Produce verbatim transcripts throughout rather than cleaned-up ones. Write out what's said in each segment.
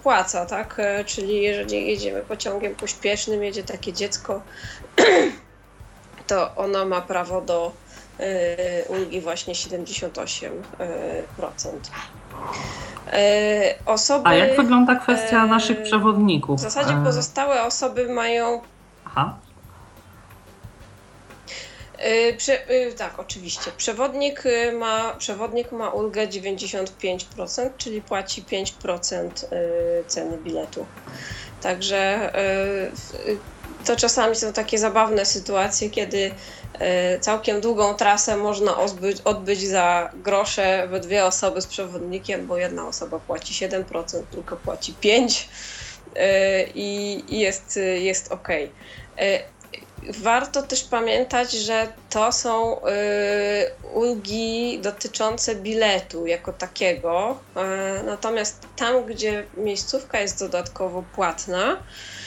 opłaca, tak? Czyli jeżeli jedziemy pociągiem pośpiesznym, jedzie takie dziecko, to ono ma prawo do ulgi właśnie siedemdziesiąt osiem procent. Osoby, A jak wygląda kwestia naszych przewodników? W zasadzie pozostałe osoby mają... Aha. Prze, tak, oczywiście. Przewodnik ma, przewodnik ma ulgę dziewięćdziesiąt pięć procent, czyli płaci pięć procent ceny biletu. Także to czasami są takie zabawne sytuacje, kiedy całkiem długą trasę można odbyć, odbyć za grosze we dwie osoby z przewodnikiem, bo jedna osoba płaci siedem procent, druga płaci pięć procent i, i jest, jest ok. Warto też pamiętać, że to są y, ulgi dotyczące biletu jako takiego, y, natomiast tam, gdzie miejscówka jest dodatkowo płatna,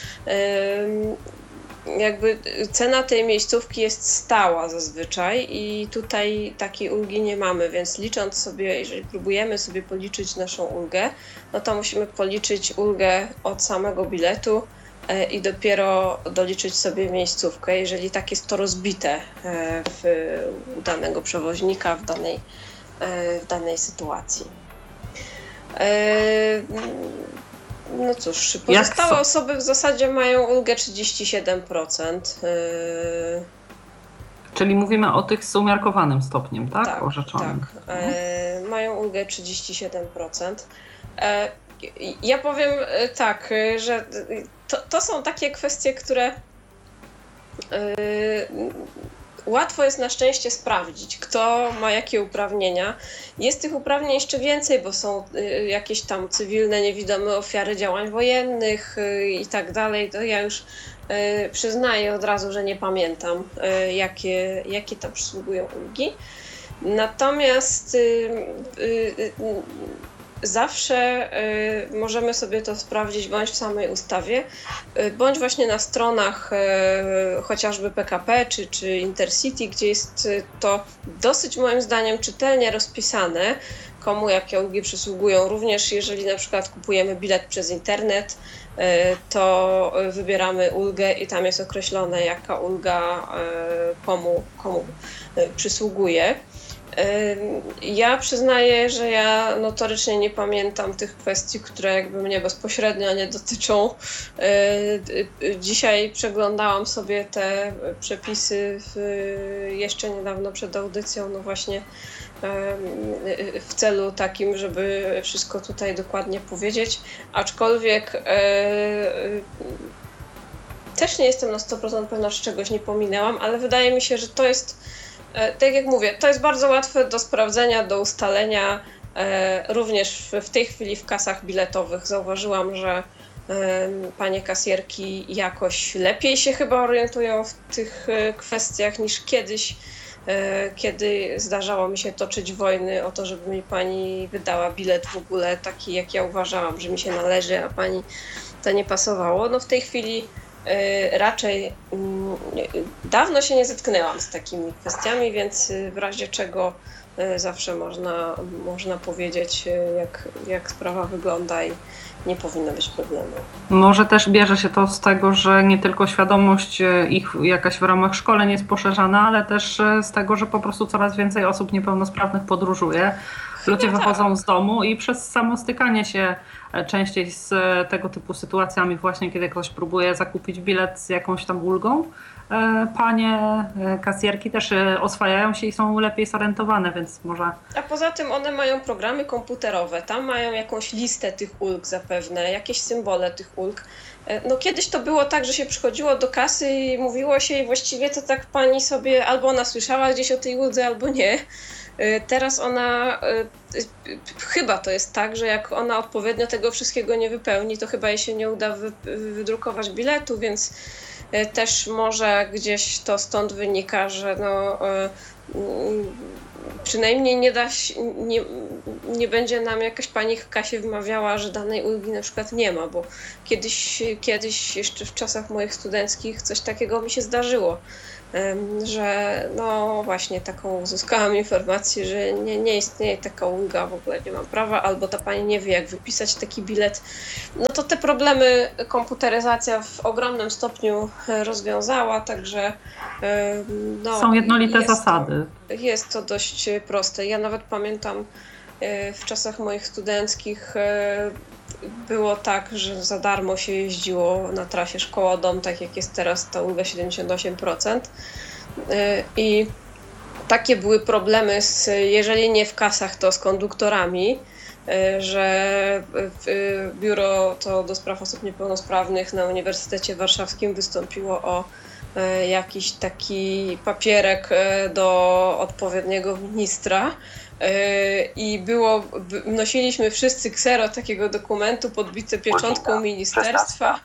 y, jakby cena tej miejscówki jest stała zazwyczaj i tutaj takiej ulgi nie mamy, więc licząc sobie, jeżeli próbujemy sobie policzyć naszą ulgę, no to musimy policzyć ulgę od samego biletu i dopiero doliczyć sobie miejscówkę, jeżeli tak jest to rozbite w, u danego przewoźnika w danej, w danej sytuacji. No cóż, pozostałe osoby w zasadzie mają ulgę trzydzieści siedem procent. Czyli mówimy o tych z umiarkowanym stopniem, tak? Tak, Orzeczonym. tak. Mhm. Mają ulgę trzydzieści siedem procent. Ja powiem tak, że to, to są takie kwestie, które yy, łatwo jest na szczęście sprawdzić, kto ma jakie uprawnienia. Jest tych uprawnień jeszcze więcej, bo są yy, jakieś tam cywilne, niewidome ofiary działań wojennych yy, i tak dalej. To ja już yy, przyznaję od razu, że nie pamiętam, yy, jakie, jakie tam przysługują ulgi. Natomiast yy, yy, zawsze y, możemy sobie to sprawdzić bądź w samej ustawie, y, bądź właśnie na stronach y, chociażby P K P czy, czy Intercity, gdzie jest y, to dosyć moim zdaniem czytelnie rozpisane, komu jakie ulgi przysługują. Również jeżeli na przykład kupujemy bilet przez internet, y, to wybieramy ulgę i tam jest określone, jaka ulga y, komu, komu y, przysługuje. Ja przyznaję, że ja notorycznie nie pamiętam tych kwestii, które jakby mnie bezpośrednio nie dotyczą. Dzisiaj przeglądałam sobie te przepisy w, jeszcze niedawno przed audycją, no właśnie w celu takim, żeby wszystko tutaj dokładnie powiedzieć, aczkolwiek też nie jestem na sto procent pewna, że czegoś nie pominęłam, ale wydaje mi się, że to jest, tak jak mówię, to jest bardzo łatwe do sprawdzenia, do ustalenia. Również w, w tej chwili w kasach biletowych zauważyłam, że panie kasjerki jakoś lepiej się chyba orientują w tych kwestiach niż kiedyś, kiedy zdarzało mi się toczyć wojny o to, żeby mi pani wydała bilet w ogóle taki, jak ja uważałam, że mi się należy, a pani to nie pasowało. No w tej chwili raczej dawno się nie zetknęłam z takimi kwestiami, więc w razie czego zawsze można, można powiedzieć, jak, jak sprawa wygląda i nie powinno być problemu. Może też bierze się to z tego, że nie tylko świadomość ich jakaś w ramach szkoleń jest poszerzana, ale też z tego, że po prostu coraz więcej osób niepełnosprawnych podróżuje. Ludzie ja wychodzą tak. z domu i przez samo stykanie się częściej z tego typu sytuacjami, właśnie kiedy ktoś próbuje zakupić bilet z jakąś tam ulgą, panie kasjerki też oswajają się i są lepiej zorientowane, więc może... A poza tym one mają programy komputerowe, tam mają jakąś listę tych ulg zapewne, jakieś symbole tych ulg. No kiedyś to było tak, że się przychodziło do kasy i mówiło się i właściwie to tak pani sobie, albo ona słyszała gdzieś o tej uldze, albo nie. Teraz ona, chyba to jest tak, że jak ona odpowiednio tego wszystkiego nie wypełni, to chyba jej się nie uda wy, wydrukować biletu, więc też może gdzieś to stąd wynika, że no, przynajmniej nie da się, nie, nie będzie nam jakaś pani w kasie wymawiała, że danej ulgi na przykład nie ma, bo kiedyś, kiedyś jeszcze w czasach moich studenckich coś takiego mi się zdarzyło, że no właśnie taką uzyskałam informację, że nie, nie istnieje taka ulga, w ogóle nie mam prawa, albo ta pani nie wie, jak wypisać taki bilet. No to te problemy komputeryzacja w ogromnym stopniu rozwiązała, także no, są jednolite jest zasady. To, jest to dość proste. Ja nawet pamiętam w czasach moich studenckich było tak, że za darmo się jeździło na trasie szkoła-dom, tak jak jest teraz ta ulga siedemdziesiąt osiem procent. I takie były problemy, z, jeżeli nie w kasach, to z konduktorami, że biuro to do spraw osób niepełnosprawnych na Uniwersytecie Warszawskim wystąpiło o jakiś taki papierek do odpowiedniego ministra. I było, nosiliśmy wszyscy ksero takiego dokumentu podbite pieczątką ministerstwa,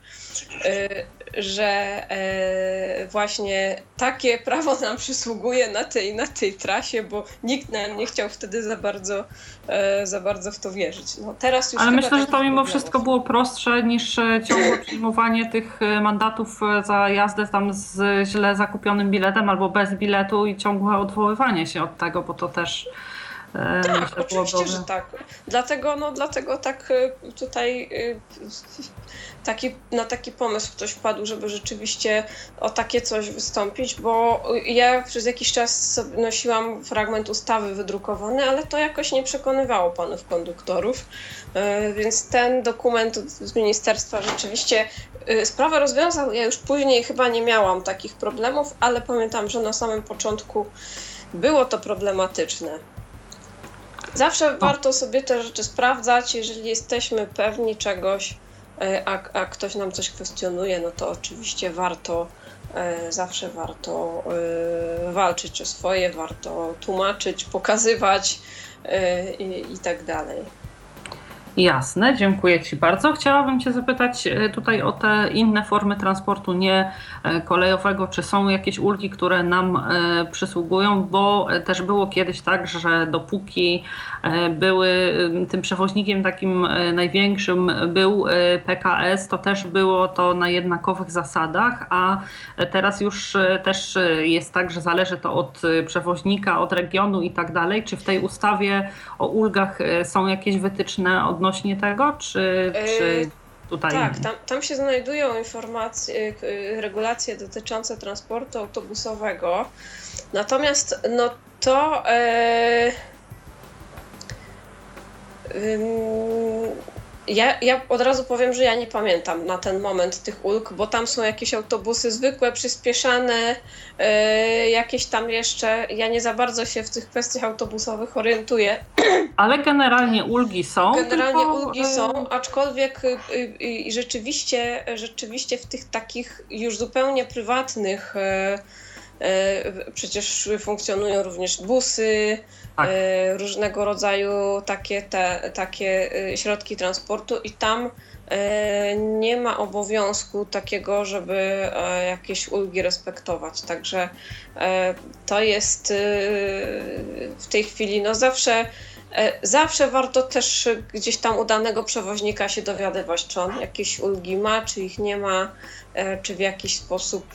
że właśnie takie prawo nam przysługuje na tej na tej trasie, bo nikt nam nie chciał wtedy za bardzo, za bardzo w to wierzyć. No, teraz już Ale myślę, że to mimo problemów. wszystko było prostsze niż ciągłe przyjmowanie tych mandatów za jazdę tam z źle zakupionym biletem albo bez biletu i ciągłe odwoływanie się od tego, bo to też Tak, myślę, oczywiście, byłoby... że tak. Dlatego, no, dlatego tak tutaj taki, na taki pomysł ktoś wpadł, żeby rzeczywiście o takie coś wystąpić, bo ja przez jakiś czas nosiłam fragment ustawy wydrukowany, ale to jakoś nie przekonywało panów konduktorów, więc ten dokument z ministerstwa rzeczywiście sprawę rozwiązał. Ja już później chyba nie miałam takich problemów, ale pamiętam, że na samym początku było to problematyczne. Zawsze warto sobie te rzeczy sprawdzać, jeżeli jesteśmy pewni czegoś, a, a ktoś nam coś kwestionuje, no to oczywiście warto, zawsze warto walczyć o swoje, warto tłumaczyć, pokazywać i, i tak dalej. Jasne, dziękuję Ci bardzo. Chciałabym Cię zapytać tutaj o te inne formy transportu nie kolejowego. Czy są jakieś ulgi, które nam przysługują? Bo też było kiedyś tak, że dopóki były tym przewoźnikiem takim największym był P K S, to też było to na jednakowych zasadach, a teraz już też jest tak, że zależy to od przewoźnika, od regionu i tak dalej. Czy w tej ustawie o ulgach są jakieś wytyczne od odnośnie tego, czy, czy tutaj tak, tam, tam się znajdują informacje, regulacje dotyczące transportu autobusowego. Natomiast no to e, ym, ja, ja od razu powiem, że ja nie pamiętam na ten moment tych ulg, bo tam są jakieś autobusy zwykłe, przyspieszane, e, jakieś tam jeszcze, ja nie za bardzo się w tych kwestiach autobusowych orientuję. Ale generalnie ulgi są. Generalnie tylko... ulgi są, aczkolwiek y, y, y, rzeczywiście, rzeczywiście w tych takich już zupełnie prywatnych y, y, przecież funkcjonują również busy, tak. y, różnego rodzaju takie, te, takie środki transportu i tam y, nie ma obowiązku takiego, żeby y, jakieś ulgi respektować. Także y, to jest y, w tej chwili no zawsze Zawsze warto też gdzieś tam u danego przewoźnika się dowiadywać, czy on jakieś ulgi ma, czy ich nie ma, czy w jakiś sposób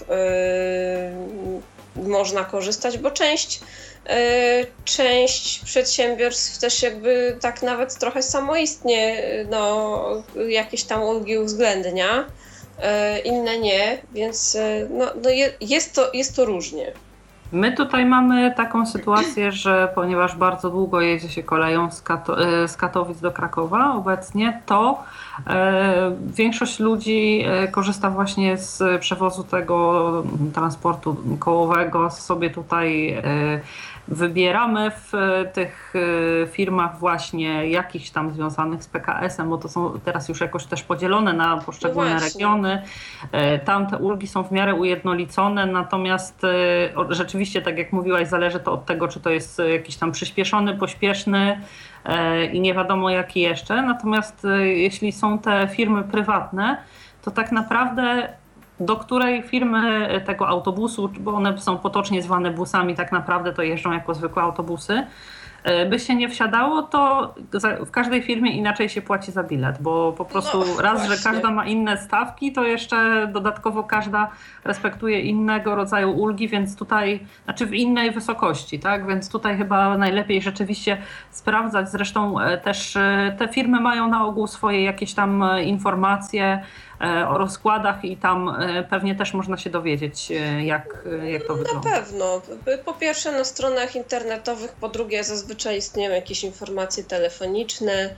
yy, można korzystać, bo część, yy, część przedsiębiorstw też jakby tak nawet trochę samoistnie no, jakieś tam ulgi uwzględnia, yy, inne nie, więc yy, no, no je, jest, to, jest to różnie. My tutaj mamy taką sytuację, że ponieważ bardzo długo jedzie się koleją z, Kato- z Katowic do Krakowa obecnie, to e, większość ludzi korzysta właśnie z przewozu tego transportu kołowego, sobie tutaj e, wybieramy w tych firmach właśnie jakichś tam związanych z P K S-em, bo to są teraz już jakoś też podzielone na poszczególne no regiony. Tam te ulgi są w miarę ujednolicone, natomiast rzeczywiście, tak jak mówiłaś, zależy to od tego, czy to jest jakiś tam przyspieszony, pośpieszny i nie wiadomo jaki jeszcze. Natomiast jeśli są te firmy prywatne, to tak naprawdę do której firmy tego autobusu, bo one są potocznie zwane busami, tak naprawdę to jeżdżą jako zwykłe autobusy, by się nie wsiadało, to w każdej firmie inaczej się płaci za bilet, bo po prostu no, raz, właśnie. Że każda ma inne stawki, to jeszcze dodatkowo każda respektuje innego rodzaju ulgi, więc tutaj, znaczy w innej wysokości, tak? Więc tutaj chyba najlepiej rzeczywiście sprawdzać. Zresztą też te firmy mają na ogół swoje jakieś tam informacje o rozkładach i tam pewnie też można się dowiedzieć, jak, jak to wygląda. Na pewno. Po pierwsze na stronach internetowych, po drugie zazwyczaj istnieją jakieś informacje telefoniczne.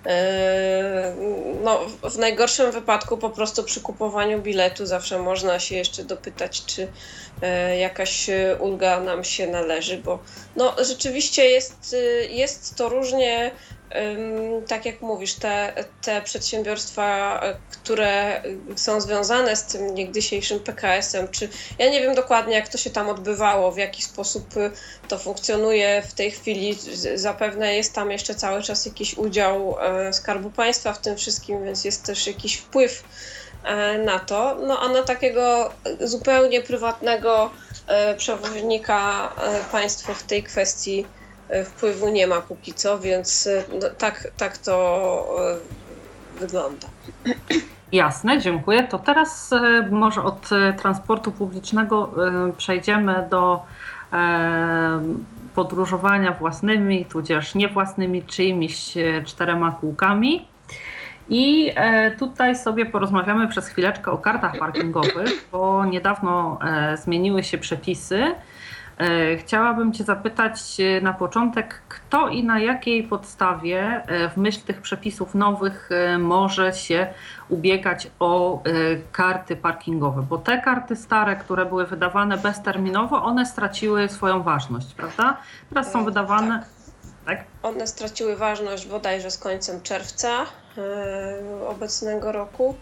No, w najgorszym wypadku po prostu przy kupowaniu biletu zawsze można się jeszcze dopytać, czy jakaś ulga nam się należy, bo no, rzeczywiście jest, jest to różnie. Tak jak mówisz, te, te przedsiębiorstwa, które są związane z tym niegdysiejszym P K S-em, czy ja nie wiem dokładnie, jak to się tam odbywało, w jaki sposób to funkcjonuje w tej chwili. Zapewne jest tam jeszcze cały czas jakiś udział Skarbu Państwa w tym wszystkim, więc jest też jakiś wpływ na to. No a na takiego zupełnie prywatnego przewoźnika państwo w tej kwestii wpływu nie ma póki co, więc no, tak, tak to wygląda. Jasne, dziękuję. To teraz może od transportu publicznego przejdziemy do podróżowania własnymi, tudzież niewłasnymi, czyimiś czterema kółkami. I tutaj sobie porozmawiamy przez chwileczkę o kartach parkingowych, bo niedawno zmieniły się przepisy. Chciałabym Cię zapytać na początek, kto i na jakiej podstawie w myśl tych przepisów nowych może się ubiegać o karty parkingowe, bo te karty stare, które były wydawane bezterminowo, one straciły swoją ważność, prawda? Teraz są wydawane... Tak. Tak? One straciły ważność bodajże z końcem czerwca obecnego roku.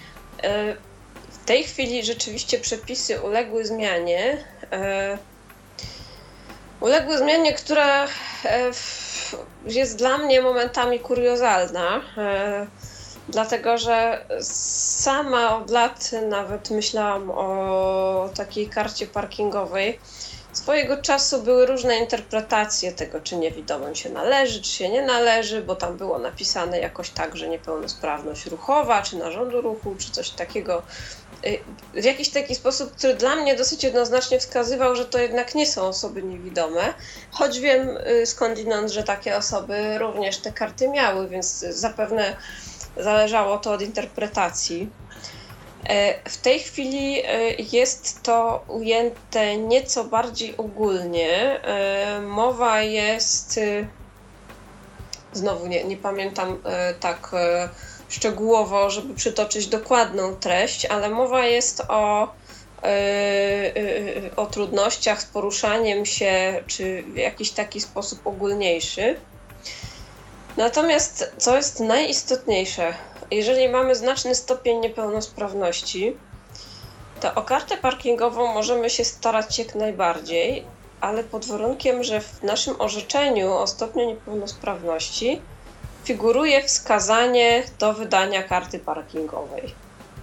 W tej chwili rzeczywiście przepisy uległy zmianie. Uległy zmianie, która jest dla mnie momentami kuriozalna, dlatego że sama od lat nawet myślałam o takiej karcie parkingowej. Swojego czasu były różne interpretacje tego, czy niewidomym się należy, czy się nie należy, bo tam było napisane jakoś tak, że niepełnosprawność ruchowa, czy narządu ruchu, czy coś takiego. W jakiś taki sposób, który dla mnie dosyć jednoznacznie wskazywał, że to jednak nie są osoby niewidome, choć wiem skądinąd, że takie osoby również te karty miały, więc zapewne zależało to od interpretacji. W tej chwili jest to ujęte nieco bardziej ogólnie. Mowa jest, znowu nie, nie pamiętam tak szczegółowo, żeby przytoczyć dokładną treść, ale mowa jest o, o trudnościach z poruszaniem się, czy w jakiś taki sposób ogólniejszy. Natomiast co jest najistotniejsze, jeżeli mamy znaczny stopień niepełnosprawności, to o kartę parkingową możemy się starać jak najbardziej, ale pod warunkiem, że w naszym orzeczeniu o stopniu niepełnosprawności figuruje wskazanie do wydania karty parkingowej.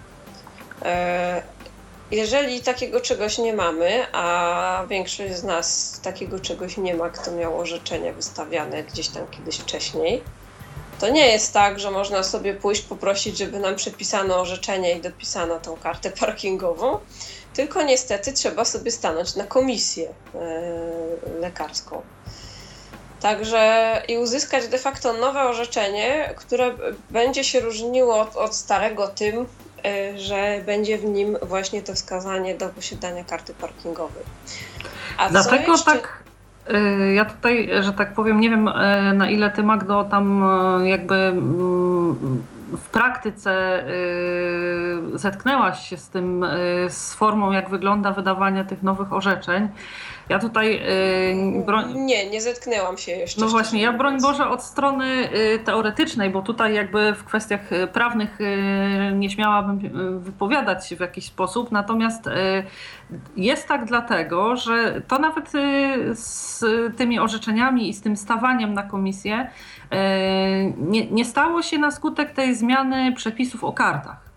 Jeżeli takiego czegoś nie mamy, a większość z nas takiego czegoś nie ma, kto miał orzeczenia wystawiane gdzieś tam kiedyś wcześniej, to nie jest tak, że można sobie pójść poprosić, żeby nam przepisano orzeczenie i dopisano tą kartę parkingową, tylko niestety trzeba sobie stanąć na komisję lekarską. Także i uzyskać de facto nowe orzeczenie, które będzie się różniło od, od starego tym, że będzie w nim właśnie to wskazanie do posiadania karty parkingowej. A Dlatego jeszcze... tak, ja tutaj, że tak powiem, nie wiem na ile Ty, Magdo, tam jakby w praktyce zetknęłaś się z tym, z formą, jak wygląda wydawanie tych nowych orzeczeń. Ja tutaj... Yy, broń... Nie, nie zetknęłam się jeszcze. No właśnie, ja broń Boże od strony y, teoretycznej, bo tutaj jakby w kwestiach prawnych y, nie śmiałabym wypowiadać się w jakiś sposób, natomiast y, jest tak dlatego, że to nawet y, z tymi orzeczeniami i z tym stawaniem na komisję y, nie, nie stało się na skutek tej zmiany przepisów o kartach.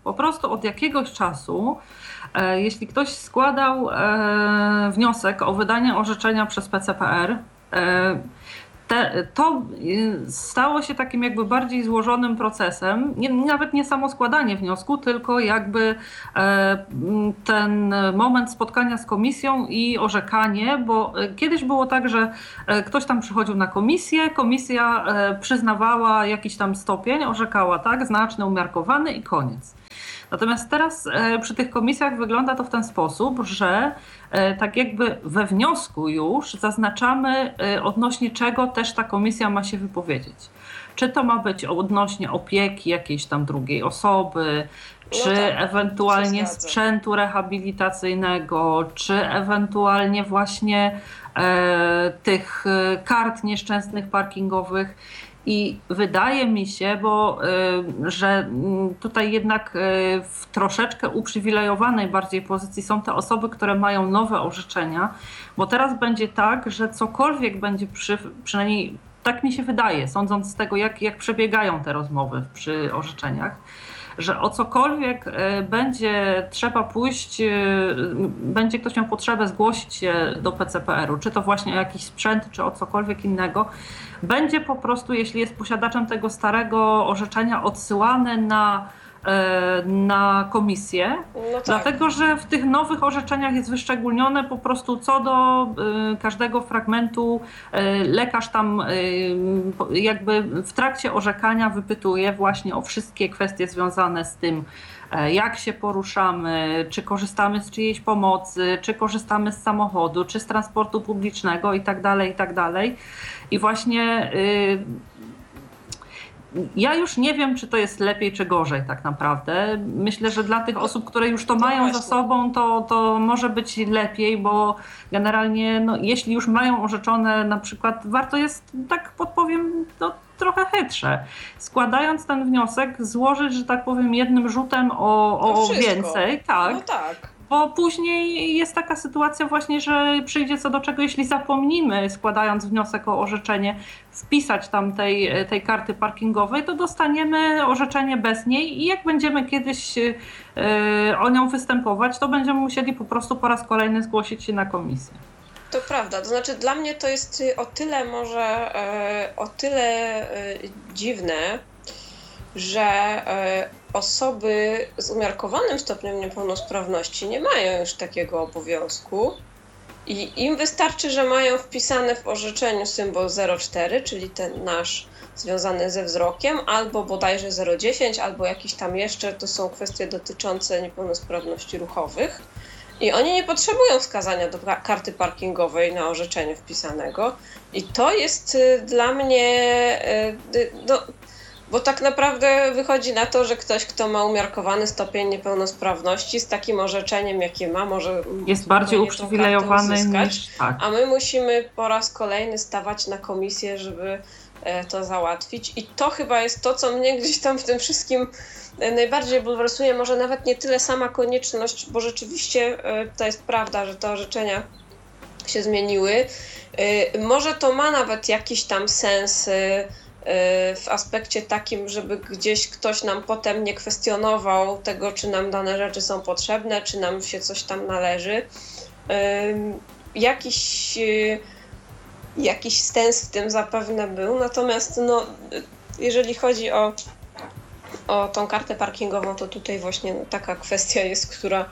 Po prostu od jakiegoś czasu, jeśli ktoś składał wniosek o wydanie orzeczenia przez P C P R, Te, to stało się takim jakby bardziej złożonym procesem, nie, nawet nie samo składanie wniosku, tylko jakby e, ten moment spotkania z komisją i orzekanie, bo kiedyś było tak, że ktoś tam przychodził na komisję, komisja e, przyznawała jakiś tam stopień, orzekała tak, znaczny, umiarkowany i koniec. Natomiast teraz przy tych komisjach wygląda to w ten sposób, że tak jakby we wniosku już zaznaczamy, odnośnie czego też ta komisja ma się wypowiedzieć. Czy to ma być odnośnie opieki jakiejś tam drugiej osoby, czy no tak, ewentualnie sprzętu rehabilitacyjnego, czy ewentualnie właśnie e, tych kart nieszczęsnych parkingowych. I wydaje mi się, bo, że tutaj jednak w troszeczkę uprzywilejowanej bardziej pozycji są te osoby, które mają nowe orzeczenia, bo teraz będzie tak, że cokolwiek będzie, przy, przynajmniej tak mi się wydaje, sądząc z tego, jak, jak przebiegają te rozmowy przy orzeczeniach, że o cokolwiek będzie trzeba pójść, będzie ktoś miał potrzebę zgłosić się do P C P R-u, czy to właśnie o jakiś sprzęt, czy o cokolwiek innego, będzie po prostu, jeśli jest posiadaczem tego starego orzeczenia, odsyłany na, na komisję, no tak. Dlatego że w tych nowych orzeczeniach jest wyszczególnione po prostu co do każdego fragmentu lekarz tam jakby w trakcie orzekania wypytuje właśnie o wszystkie kwestie związane z tym, jak się poruszamy, czy korzystamy z czyjejś pomocy, czy korzystamy z samochodu, czy z transportu publicznego i tak dalej, i tak dalej. I właśnie y, ja już nie wiem, czy to jest lepiej, czy gorzej tak naprawdę. Myślę, że dla tych osób, które już to mają za sobą, to, to może być lepiej, bo generalnie no, jeśli już mają orzeczone na przykład, warto jest, tak podpowiem, no, trochę chytrze. Składając ten wniosek, złożyć, że tak powiem, jednym rzutem o, o więcej. Tak. No tak. Bo później jest taka sytuacja właśnie, że przyjdzie co do czego, jeśli zapomnimy, składając wniosek o orzeczenie, wpisać tam tej, tej karty parkingowej, to dostaniemy orzeczenie bez niej i jak będziemy kiedyś yy, o nią występować, to będziemy musieli po prostu po raz kolejny zgłosić się na komisję. To prawda, to znaczy dla mnie to jest o tyle może, o tyle dziwne, że osoby z umiarkowanym stopniem niepełnosprawności nie mają już takiego obowiązku i im wystarczy, że mają wpisane w orzeczeniu symbol zero cztery, czyli ten nasz związany ze wzrokiem, albo bodajże zero dziesięć, albo jakiś tam jeszcze, to są kwestie dotyczące niepełnosprawności ruchowych. I oni nie potrzebują wskazania do karty parkingowej na orzeczenie wpisanego. I to jest dla mnie, no, bo tak naprawdę wychodzi na to, że ktoś, kto ma umiarkowany stopień niepełnosprawności z takim orzeczeniem, jakie ma, może jest bardziej uprzywilejowany niż tak. A my musimy po raz kolejny stawać na komisję, żeby to załatwić. I to chyba jest to, co mnie gdzieś tam w tym wszystkim najbardziej bulwersuje. Może nawet nie tyle sama konieczność, bo rzeczywiście to jest prawda, że te orzeczenia się zmieniły. Może to ma nawet jakiś tam sens w aspekcie takim, żeby gdzieś ktoś nam potem nie kwestionował tego, czy nam dane rzeczy są potrzebne, czy nam się coś tam należy. Jakiś, jakiś sens w tym zapewne był, natomiast no, jeżeli chodzi o, o tą kartę parkingową, to tutaj właśnie taka kwestia jest, która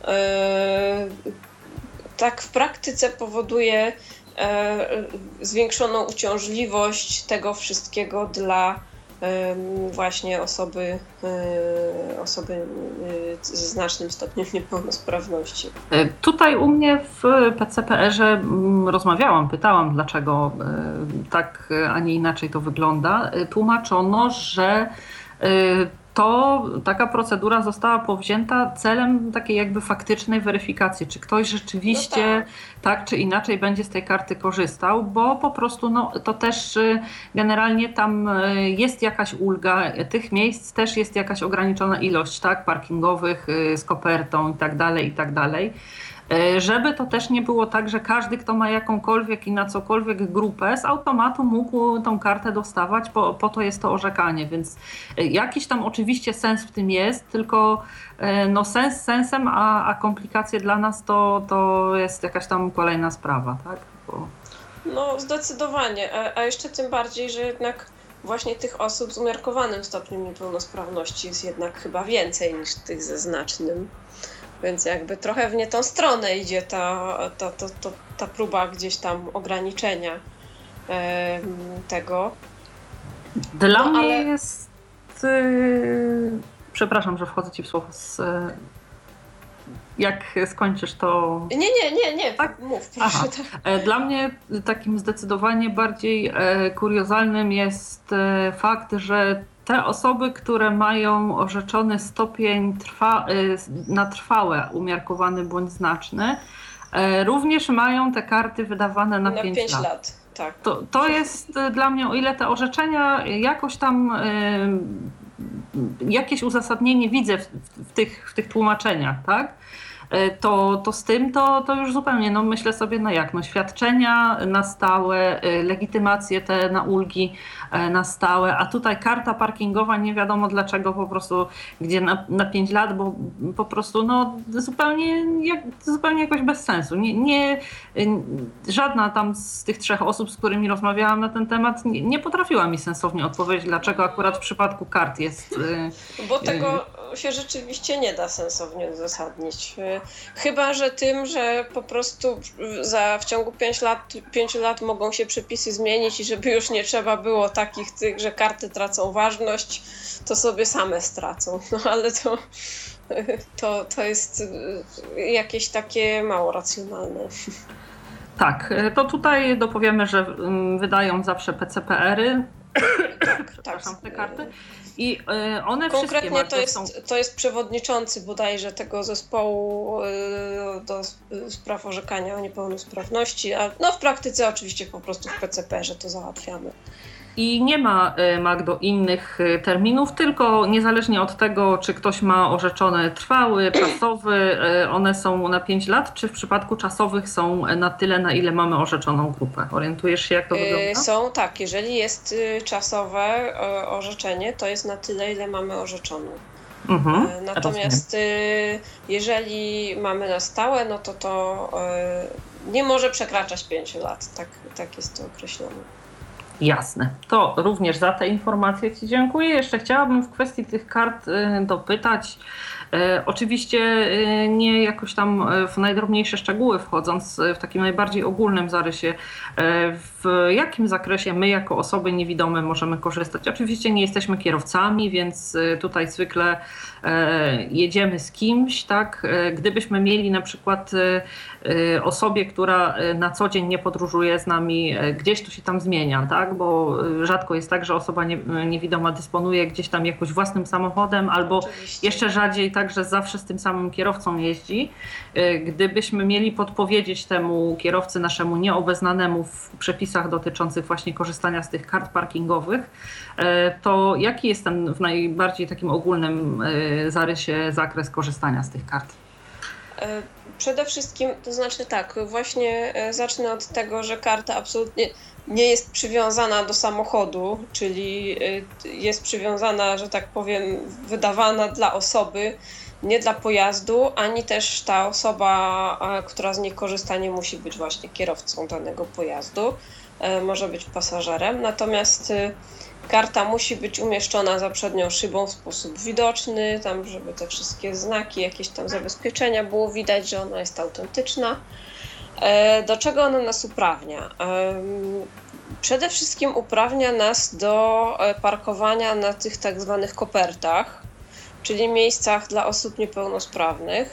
tak w praktyce powoduje zwiększoną uciążliwość tego wszystkiego dla właśnie osoby, osoby z znacznym stopniem niepełnosprawności. Tutaj u mnie w P C P R-ze rozmawiałam, pytałam, dlaczego tak, a nie inaczej to wygląda. Tłumaczono, że to taka procedura została powzięta celem takiej jakby faktycznej weryfikacji, czy ktoś rzeczywiście no tak. tak czy inaczej będzie z tej karty korzystał, bo po prostu no, to też generalnie tam jest jakaś ulga, tych miejsc też jest jakaś ograniczona ilość, tak, parkingowych z kopertą i tak dalej, i tak dalej. żeby to też nie było tak, że każdy, kto ma jakąkolwiek i na cokolwiek grupę, z automatu mógł tą kartę dostawać, po, po to jest to orzekanie, więc jakiś tam oczywiście sens w tym jest, tylko no sens sensem, a, a komplikacje dla nas to, to jest jakaś tam kolejna sprawa, tak? Bo... No zdecydowanie, a, a jeszcze tym bardziej, że jednak właśnie tych osób z umiarkowanym stopniem niepełnosprawności jest jednak chyba więcej niż tych ze znacznym. Więc jakby trochę w nie tą stronę idzie ta, ta, ta, ta, ta próba gdzieś tam ograniczenia e, tego. Dla no, mnie ale... jest... Yy... Przepraszam, że wchodzę ci w słowo. Z... Jak skończysz, to... Nie, nie, nie, nie, tak? Mów, proszę. Dla mnie takim zdecydowanie bardziej kuriozalnym jest fakt, że te osoby, które mają orzeczony stopień trwa, na trwałe umiarkowany bądź znaczny, również mają te karty wydawane na, na pięć lat. lat. Tak. To, to jest dla mnie, o ile te orzeczenia jakoś tam jakieś uzasadnienie widzę w, w, tych, w tych tłumaczeniach, tak? To, to z tym to, to już zupełnie, no myślę sobie, no jak, no świadczenia na stałe, legitymacje te na ulgi na stałe, a tutaj karta parkingowa nie wiadomo dlaczego po prostu, gdzie na, na pięć lat, bo po prostu no zupełnie, jak, zupełnie jakoś bez sensu. Nie, nie, żadna tam z tych trzech osób, z którymi rozmawiałam na ten temat, nie, nie potrafiła mi sensownie odpowiedzieć, dlaczego akurat w przypadku kart jest... Bo tego się rzeczywiście nie da sensownie uzasadnić. Chyba że tym, że po prostu za, w ciągu pięciu lat, pięciu lat mogą się przepisy zmienić i żeby już nie trzeba było takich tych, że karty tracą ważność, to sobie same stracą. No ale to, to, to jest jakieś takie mało racjonalne. Tak, to tutaj dopowiemy, że wydają zawsze P C P R-y. Tak, tak. Te karty. I one konkretnie wszystkie to jest, są... to jest przewodniczący bodajże tego zespołu do spraw orzekania o niepełnosprawności, a no w praktyce oczywiście po prostu w P C P R-ze to załatwiamy. I nie ma, Magdo, innych terminów, tylko niezależnie od tego, czy ktoś ma orzeczony trwały, czasowy, one są na pięć lat, czy w przypadku czasowych są na tyle, na ile mamy orzeczoną grupę. Orientujesz się, jak to wygląda? Są, tak. Jeżeli jest czasowe orzeczenie, to jest na tyle, ile mamy orzeczoną. Mhm, natomiast jeżeli mamy na stałe, no to to nie może przekraczać pięciu lat. Tak, tak jest to określone. Jasne. To również za te informacje Ci dziękuję. Jeszcze chciałabym w kwestii tych kart dopytać. Oczywiście nie jakoś tam w najdrobniejsze szczegóły wchodząc, w takim najbardziej ogólnym zarysie, w jakim zakresie my jako osoby niewidome możemy korzystać. Oczywiście nie jesteśmy kierowcami, więc tutaj zwykle jedziemy z kimś, tak? Gdybyśmy mieli na przykład osobie, która na co dzień nie podróżuje z nami, gdzieś to się tam zmienia, tak? Bo rzadko jest tak, że osoba nie, niewidoma dysponuje gdzieś tam jakoś własnym samochodem, albo oczywiście jeszcze rzadziej tak, że zawsze z tym samym kierowcą jeździ. Gdybyśmy mieli podpowiedzieć temu kierowcy naszemu nieobeznanemu w przepisach dotyczących właśnie korzystania z tych kart parkingowych, to jaki jest ten w najbardziej takim ogólnym zarysie zakres korzystania z tych kart? Przede wszystkim, to znaczy tak, właśnie zacznę od tego, że karta absolutnie nie jest przywiązana do samochodu, czyli jest przywiązana, że tak powiem, wydawana dla osoby, nie dla pojazdu, ani też ta osoba, która z niej korzysta, nie musi być właśnie kierowcą danego pojazdu, może być pasażerem, natomiast karta musi być umieszczona za przednią szybą w sposób widoczny, tam żeby te wszystkie znaki, jakieś tam zabezpieczenia było widać, że ona jest autentyczna. Do czego ona nas uprawnia? Przede wszystkim uprawnia nas do parkowania na tych tak zwanych kopertach, czyli miejscach dla osób niepełnosprawnych.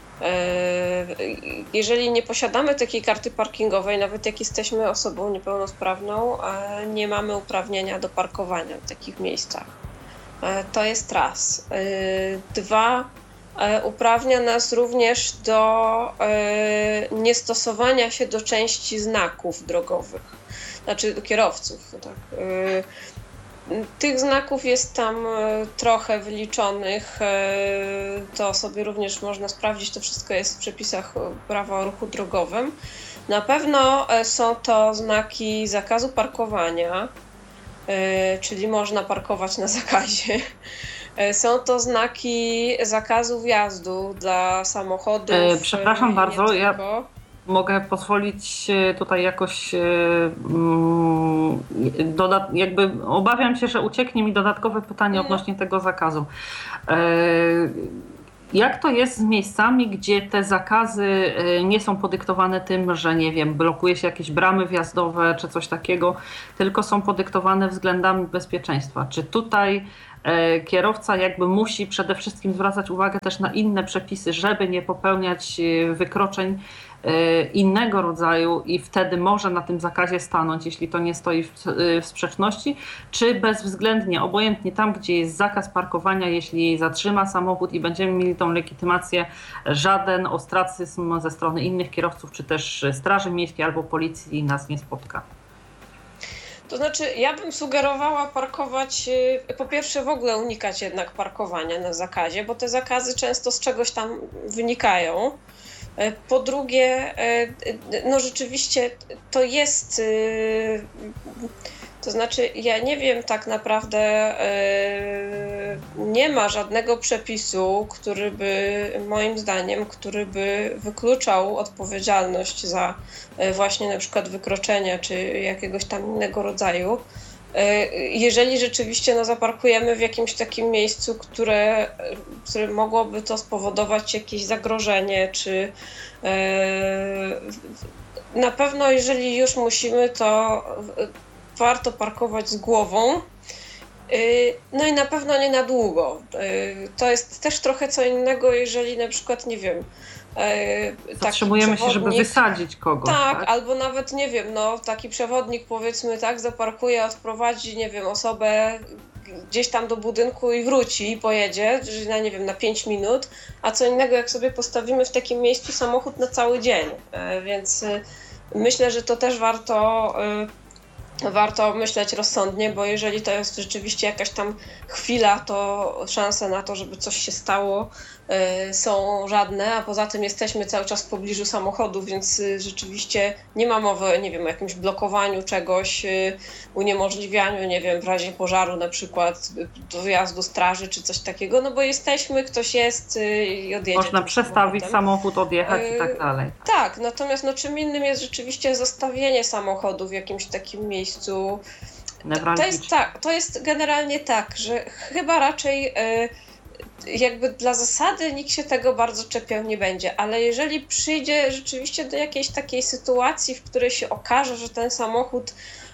Jeżeli nie posiadamy takiej karty parkingowej, nawet jak jesteśmy osobą niepełnosprawną, nie mamy uprawnienia do parkowania w takich miejscach. To jest raz. Dwa, uprawnia nas również do niestosowania się do części znaków drogowych, znaczy do kierowców. Tak. Tych znaków jest tam trochę wyliczonych. To sobie również można sprawdzić. To wszystko jest w przepisach prawa o ruchu drogowym. Na pewno są to znaki zakazu parkowania, czyli można parkować na zakazie. Są to znaki zakazu wjazdu dla samochodów. E, przepraszam bardzo, ja mogę pozwolić tutaj jakoś um, dodat- jakby obawiam się, że ucieknie mi dodatkowe pytanie odnośnie no. tego zakazu. E, Jak to jest z miejscami, gdzie te zakazy nie są podyktowane tym, że nie wiem, blokuje się jakieś bramy wjazdowe czy coś takiego, tylko są podyktowane względami bezpieczeństwa? Czy tutaj kierowca jakby musi przede wszystkim zwracać uwagę też na inne przepisy, żeby nie popełniać wykroczeń innego rodzaju i wtedy może na tym zakazie stanąć, jeśli to nie stoi w, w sprzeczności, czy bezwzględnie, obojętnie tam, gdzie jest zakaz parkowania, jeśli zatrzyma samochód i będziemy mieli tą legitymację, żaden ostracyzm ze strony innych kierowców, czy też Straży Miejskiej albo Policji nas nie spotka? To znaczy, ja bym sugerowała parkować, po pierwsze w ogóle unikać jednak parkowania na zakazie, bo te zakazy często z czegoś tam wynikają. Po drugie, no rzeczywiście to jest, to znaczy ja nie wiem tak naprawdę, nie ma żadnego przepisu, który by moim zdaniem, który by wykluczał odpowiedzialność za właśnie na przykład wykroczenia czy jakiegoś tam innego rodzaju. Jeżeli rzeczywiście no, zaparkujemy w jakimś takim miejscu, które, które mogłoby to spowodować jakieś zagrożenie, czy yy, na pewno jeżeli już musimy, to warto parkować z głową. No i na pewno nie na długo. To jest też trochę co innego, jeżeli na przykład, nie wiem, zatrzymujemy się, żeby wysadzić kogoś. Tak, tak, albo nawet, nie wiem, no taki przewodnik powiedzmy tak, zaparkuje, odprowadzi, nie wiem, osobę gdzieś tam do budynku i wróci i pojedzie, na, nie wiem, na pięć minut, a co innego jak sobie postawimy w takim miejscu samochód na cały dzień. Więc myślę, że to też warto warto myśleć rozsądnie, bo jeżeli to jest rzeczywiście jakaś tam chwila, to szanse na to, żeby coś się stało, y, są żadne, a poza tym jesteśmy cały czas w pobliżu samochodów, więc y, rzeczywiście nie ma mowy, nie wiem, o jakimś blokowaniu czegoś, y, uniemożliwianiu, nie wiem, w razie pożaru na przykład dojazdu straży czy coś takiego, no bo jesteśmy, ktoś jest y, i odjedzie. Można przestawić samochód, odjechać y, i tak dalej. Tak, natomiast no, czym innym jest rzeczywiście zostawienie samochodu w jakimś takim miejscu. To jest, tak, to jest generalnie tak, że chyba raczej jakby dla zasady nikt się tego bardzo czepiał nie będzie, ale jeżeli przyjdzie rzeczywiście do jakiejś takiej sytuacji, w której się okaże, że ten samochód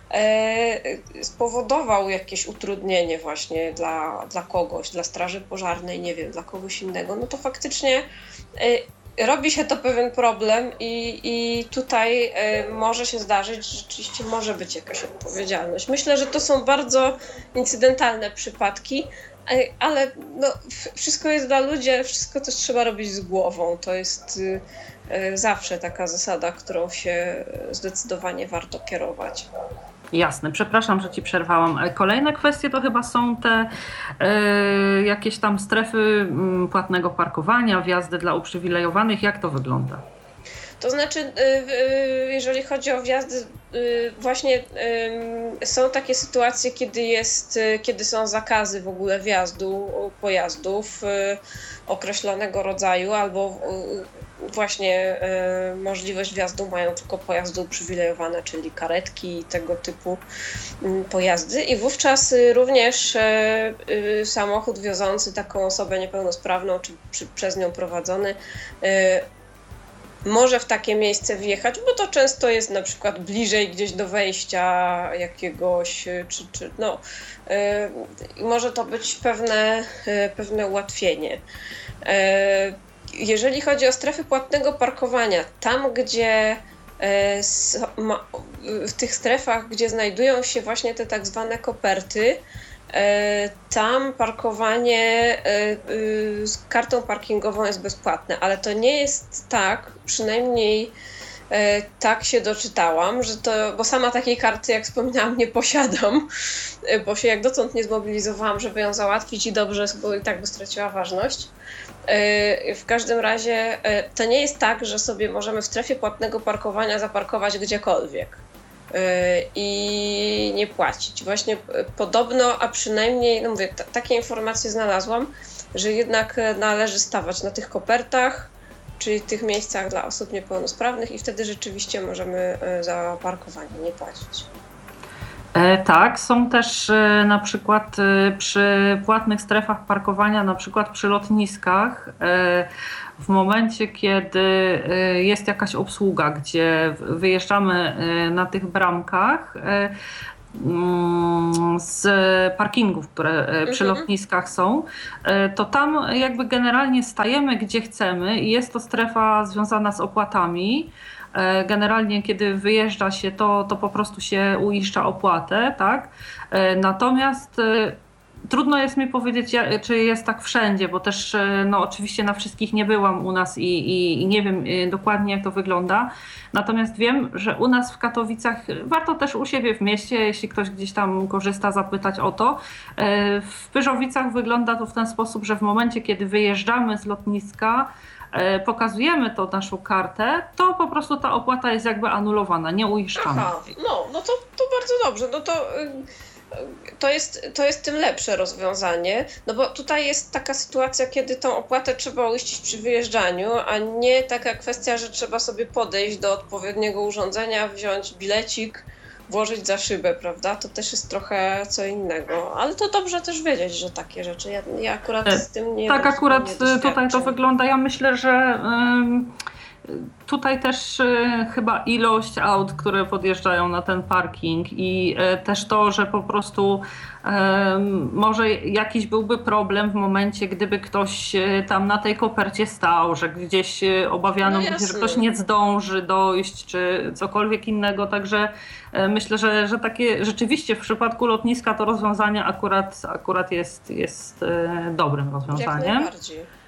spowodował jakieś utrudnienie właśnie dla, dla kogoś, dla straży pożarnej, nie wiem, dla kogoś innego, no to faktycznie robi się to pewien problem i, i tutaj y, może się zdarzyć, że rzeczywiście może być jakaś odpowiedzialność. Myślę, że to są bardzo incydentalne przypadki, y, ale no, wszystko jest dla ludzi, ale wszystko też trzeba robić z głową. To jest y, y, zawsze taka zasada, którą się zdecydowanie warto kierować. Jasne, przepraszam, że ci przerwałam. Kolejne kwestie to chyba są te e, jakieś tam strefy płatnego parkowania, wjazdy dla uprzywilejowanych. Jak to wygląda? To znaczy, jeżeli chodzi o wjazdy, właśnie są takie sytuacje, kiedy jest, kiedy są zakazy w ogóle wjazdu pojazdów określonego rodzaju, albo właśnie możliwość wjazdu mają tylko pojazdy uprzywilejowane, czyli karetki i tego typu pojazdy. I wówczas również samochód wiozący taką osobę niepełnosprawną, czy przez nią prowadzony, może w takie miejsce wjechać, bo to często jest na przykład bliżej gdzieś do wejścia jakiegoś, czy, czy no, yy, może to być pewne, yy, pewne ułatwienie. Yy, jeżeli chodzi o strefy płatnego parkowania, tam gdzie yy, ma, w tych strefach, gdzie znajdują się właśnie te tak zwane koperty, tam parkowanie z kartą parkingową jest bezpłatne, ale to nie jest tak, przynajmniej tak się doczytałam, że to, bo sama takiej karty, jak wspominałam, nie posiadam, bo się jak dotąd nie zmobilizowałam, żeby ją załatwić i dobrze, bo i tak by straciła ważność. W każdym razie to nie jest tak, że sobie możemy w strefie płatnego parkowania zaparkować gdziekolwiek i nie płacić. Właśnie podobno, a przynajmniej, no mówię, t- takie informacje znalazłam, że jednak należy stawać na tych kopertach, czyli tych miejscach dla osób niepełnosprawnych i wtedy rzeczywiście możemy za parkowanie nie płacić. E, tak, są też e, na przykład e, przy płatnych strefach parkowania, na przykład przy lotniskach, e, w momencie, kiedy e, jest jakaś obsługa, gdzie wyjeżdżamy e, na tych bramkach e, z parkingów, które przy mhm. lotniskach są, to tam jakby generalnie stajemy gdzie chcemy i jest to strefa związana z opłatami. Generalnie kiedy wyjeżdża się, to, to po prostu się uiszcza opłatę, tak? Natomiast trudno jest mi powiedzieć, czy jest tak wszędzie, bo też no, oczywiście na wszystkich nie byłam u nas i, i, i nie wiem dokładnie, jak to wygląda. Natomiast wiem, że u nas w Katowicach, warto też u siebie w mieście, jeśli ktoś gdzieś tam korzysta, zapytać o to. W Pyrzowicach wygląda to w ten sposób, że w momencie, kiedy wyjeżdżamy z lotniska, pokazujemy to naszą kartę, to po prostu ta opłata jest jakby anulowana, nie uiszczana. Aha, no, no to, to bardzo dobrze. No to... To jest, to jest tym lepsze rozwiązanie, no bo tutaj jest taka sytuacja, kiedy tą opłatę trzeba uiścić przy wyjeżdżaniu, a nie taka kwestia, że trzeba sobie podejść do odpowiedniego urządzenia, wziąć bilecik, włożyć za szybę, prawda? To też jest trochę co innego, ale to dobrze też wiedzieć, że takie rzeczy, ja, ja akurat z tym nie Tak, akurat nie tutaj to wygląda, ja myślę, że um... tutaj też y, chyba ilość aut, które podjeżdżają na ten parking i y, też to, że po prostu y, może jakiś byłby problem w momencie, gdyby ktoś y, tam na tej kopercie stał, że gdzieś y, obawiano no by się, że ktoś nie zdąży dojść czy cokolwiek innego. Także y, myślę, że, że takie rzeczywiście w przypadku lotniska to rozwiązanie akurat, akurat jest, jest y, dobrym rozwiązaniem. Jak najbardziej.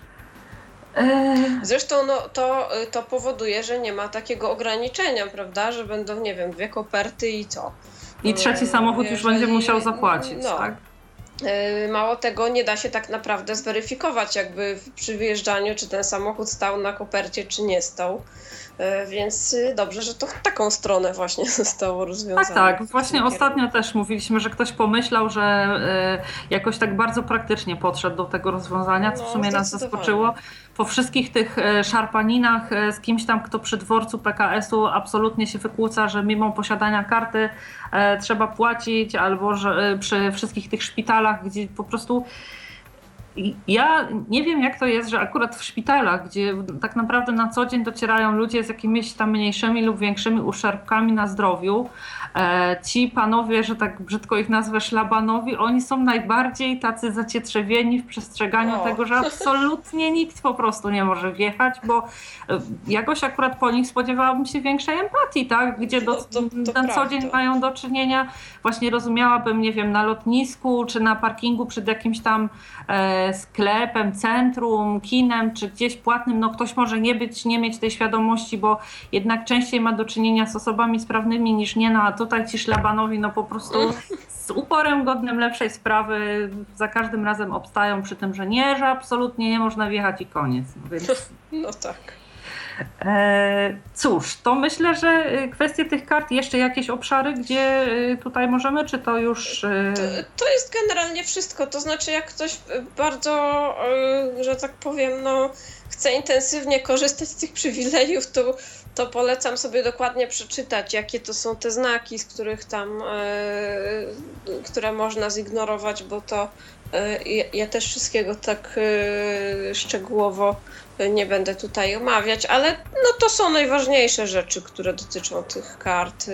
Zresztą no, to, to powoduje, że nie ma takiego ograniczenia, prawda, że będą, nie wiem, dwie koperty i co. I trzeci samochód Jeżeli, już będzie musiał zapłacić, no, tak? Mało tego, nie da się tak naprawdę zweryfikować jakby przy wyjeżdżaniu, czy ten samochód stał na kopercie, czy nie stał. Więc dobrze, że to w taką stronę właśnie zostało rozwiązane. Tak, tak. Właśnie ostatnio też mówiliśmy, że ktoś pomyślał, że jakoś tak bardzo praktycznie podszedł do tego rozwiązania, co w sumie nas zaskoczyło. Po wszystkich tych szarpaninach z kimś tam, kto przy dworcu P K S-u absolutnie się wykłóca, że mimo posiadania karty trzeba płacić, albo że przy wszystkich tych szpitalach, gdzie po prostu... Ja nie wiem, jak to jest, że akurat w szpitalach, gdzie tak naprawdę na co dzień docierają ludzie z jakimiś tam mniejszymi lub większymi uszczerbkami na zdrowiu, ci panowie, że tak brzydko ich nazwę, szlabanowi, oni są najbardziej tacy zacietrzewieni w przestrzeganiu o. tego, że absolutnie nikt po prostu nie może wjechać, bo jakoś akurat po nich spodziewałabym się większej empatii, tak? Gdzie do, to, to, to na co dzień mają do czynienia, właśnie rozumiałabym, nie wiem, na lotnisku czy na parkingu przed jakimś tam e, sklepem, centrum, kinem czy gdzieś płatnym, no ktoś może nie być, nie mieć tej świadomości, bo jednak częściej ma do czynienia z osobami sprawnymi niż nie, no a tutaj ci szlabanowi no po prostu z uporem godnym lepszej sprawy za każdym razem obstają przy tym, że nie, że absolutnie nie można wjechać i koniec. No, więc... no tak. E, cóż, to myślę, że kwestie tych kart, jeszcze jakieś obszary, gdzie tutaj możemy, czy to już... E... To, to jest generalnie wszystko, to znaczy jak ktoś bardzo, że tak powiem, no chce intensywnie korzystać z tych przywilejów, to to polecam sobie dokładnie przeczytać, jakie to są te znaki, z których tam, e, które można zignorować, bo to e, ja też wszystkiego tak e, szczegółowo nie będę tutaj omawiać, ale no to są najważniejsze rzeczy, które dotyczą tych kart.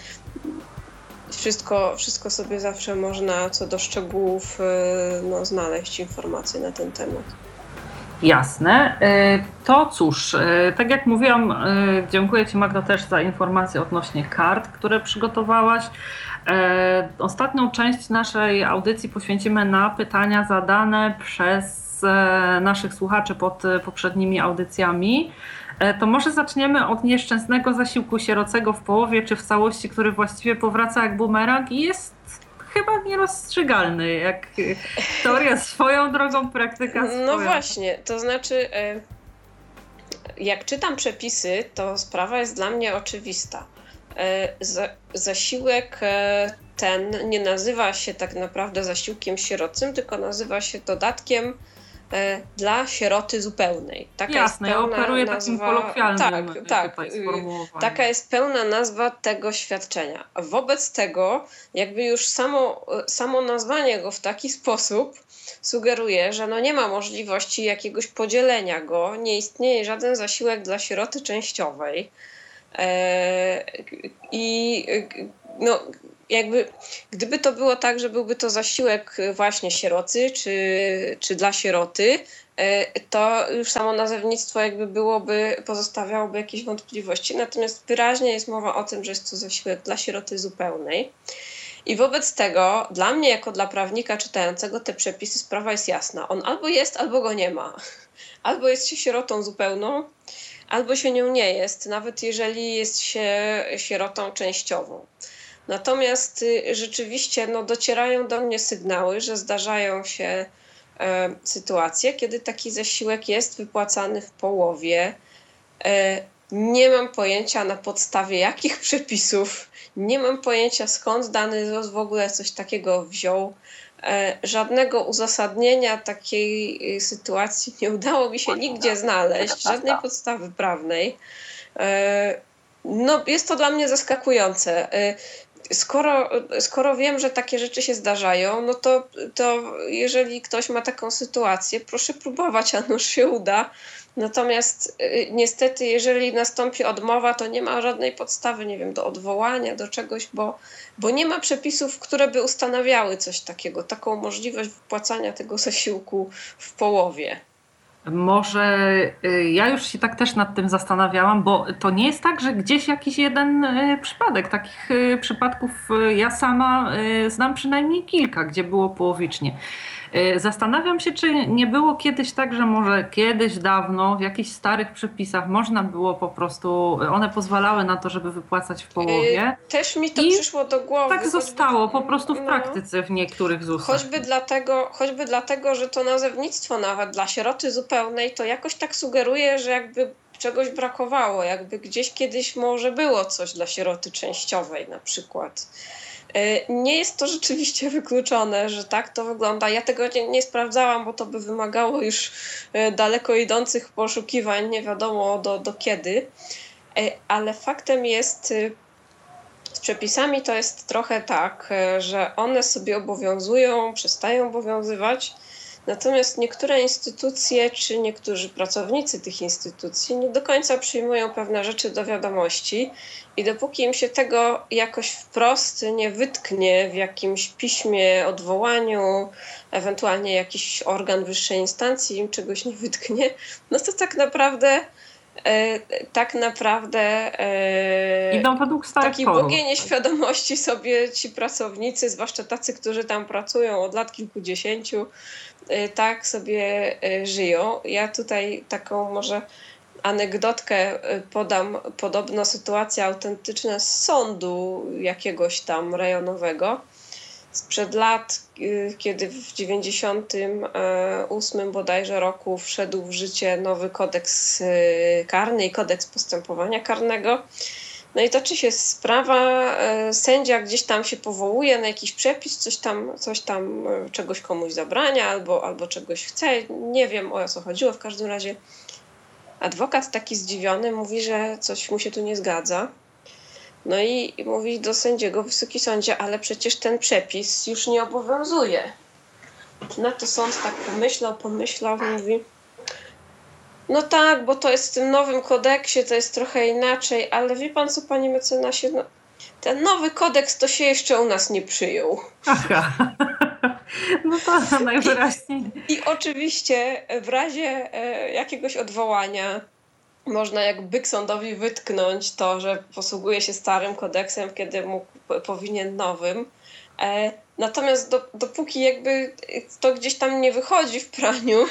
Wszystko, wszystko sobie zawsze można co do szczegółów no, znaleźć informacje na ten temat. Jasne. To cóż, tak jak mówiłam, dziękuję Ci, Magdo, też za informacje odnośnie kart, które przygotowałaś. Ostatnią część naszej audycji poświęcimy na pytania zadane przez z naszych słuchaczy pod poprzednimi audycjami, to może zaczniemy od nieszczęsnego zasiłku sierocego w połowie czy w całości, który właściwie powraca jak bumerang i jest chyba nierozstrzygalny, jak teoria swoją drogą, praktyka swoją. No właśnie, to znaczy jak czytam przepisy, to sprawa jest dla mnie oczywista. Zasiłek ten nie nazywa się tak naprawdę zasiłkiem sierocym, tylko nazywa się dodatkiem dla sieroty zupełnej. Taka Jasne, jest pełna ja operuję nazwa, takim kolokwialnym tak, tak, sformułowaniem. taka jest pełna nazwa tego świadczenia. Wobec tego jakby już samo, samo nazwanie go w taki sposób sugeruje, że no nie ma możliwości jakiegoś podzielenia go, nie istnieje żaden zasiłek dla sieroty częściowej. I no jakby gdyby to było tak, że byłby to zasiłek właśnie sierocy czy, czy dla sieroty, to już samo nazewnictwo jakby byłoby, pozostawiałoby jakieś wątpliwości. Natomiast wyraźnie jest mowa o tym, że jest to zasiłek dla sieroty zupełnej. I wobec tego dla mnie jako dla prawnika czytającego te przepisy sprawa jest jasna. On albo jest, albo go nie ma. Albo jest się sierotą zupełną, albo się nią nie jest, nawet jeżeli jest się sierotą częściową. Natomiast rzeczywiście no, docierają do mnie sygnały, że zdarzają się e, sytuacje, kiedy taki zasiłek jest wypłacany w połowie. E, nie mam pojęcia na podstawie jakich przepisów, nie mam pojęcia skąd dany Z O Z w ogóle coś takiego wziął. E, żadnego uzasadnienia takiej sytuacji nie udało mi się nigdzie znaleźć, żadnej podstawy prawnej. E, no, jest to dla mnie zaskakujące. E, Skoro, skoro wiem, że takie rzeczy się zdarzają, no to, to jeżeli ktoś ma taką sytuację, proszę próbować, a nuż się uda. Natomiast y, niestety, jeżeli nastąpi odmowa, to nie ma żadnej podstawy, nie wiem, do odwołania, do czegoś, bo, bo nie ma przepisów, które by ustanawiały coś takiego, taką możliwość wypłacania tego zasiłku w połowie. Może ja już się tak też nad tym zastanawiałam, bo to nie jest tak, że gdzieś jakiś jeden przypadek. Takich przypadków ja sama znam przynajmniej kilka, gdzie było połowicznie. Zastanawiam się, czy nie było kiedyś tak, że może kiedyś dawno w jakichś starych przepisach można było po prostu, one pozwalały na to, żeby wypłacać w połowie. Też mi to I przyszło do głowy. Tak zostało po prostu w praktyce w niektórych Z U S-ach. Choćby dlatego, choćby dlatego, że to nazewnictwo nawet dla sieroty zupełnej to jakoś tak sugeruje, że jakby czegoś brakowało, jakby gdzieś kiedyś może było coś dla sieroty częściowej na przykład. Nie jest to rzeczywiście wykluczone, że tak to wygląda. Ja tego nie, nie sprawdzałam, bo to by wymagało już daleko idących poszukiwań, nie wiadomo do, do kiedy. Ale faktem jest, z przepisami to jest trochę tak, że one sobie obowiązują, przestają obowiązywać, natomiast niektóre instytucje czy niektórzy pracownicy tych instytucji nie do końca przyjmują pewne rzeczy do wiadomości i dopóki im się tego jakoś wprost nie wytknie w jakimś piśmie, odwołaniu, ewentualnie jakiś organ wyższej instancji im czegoś nie wytknie, no to tak naprawdę E, tak naprawdę e, idą według starych takiej torów. błogiej nieświadomości sobie ci pracownicy, zwłaszcza tacy, którzy tam pracują od lat kilkudziesięciu, e, tak sobie e, żyją. Ja tutaj taką może anegdotkę podam. Podobno sytuacja autentyczna z sądu jakiegoś tam rejonowego. Sprzed lat, kiedy w dziewięćdziesiątym ósmym bodajże roku wszedł w życie nowy kodeks karny i kodeks postępowania karnego. No i toczy się sprawa, sędzia gdzieś tam się powołuje na jakiś przepis, coś tam, coś tam czegoś komuś zabrania albo, albo czegoś chce. Nie wiem, o co chodziło. W każdym razie adwokat taki zdziwiony mówi, że coś mu się tu nie zgadza. No i mówi do sędziego: Wysoki sądzie, ale przecież ten przepis już nie obowiązuje. No to sąd tak pomyślał, pomyślał, mówi: no tak, bo to jest w tym nowym kodeksie, to jest trochę inaczej, ale wie pan co, panie mecenasie, no, ten nowy kodeks to się jeszcze u nas nie przyjął. Aha. No to najwyraźniej. I, I oczywiście w razie e, jakiegoś odwołania można jak byk sądowi wytknąć to, że posługuje się starym kodeksem, kiedy mógł, powinien nowym. Natomiast do, dopóki jakby to gdzieś tam nie wychodzi w praniu,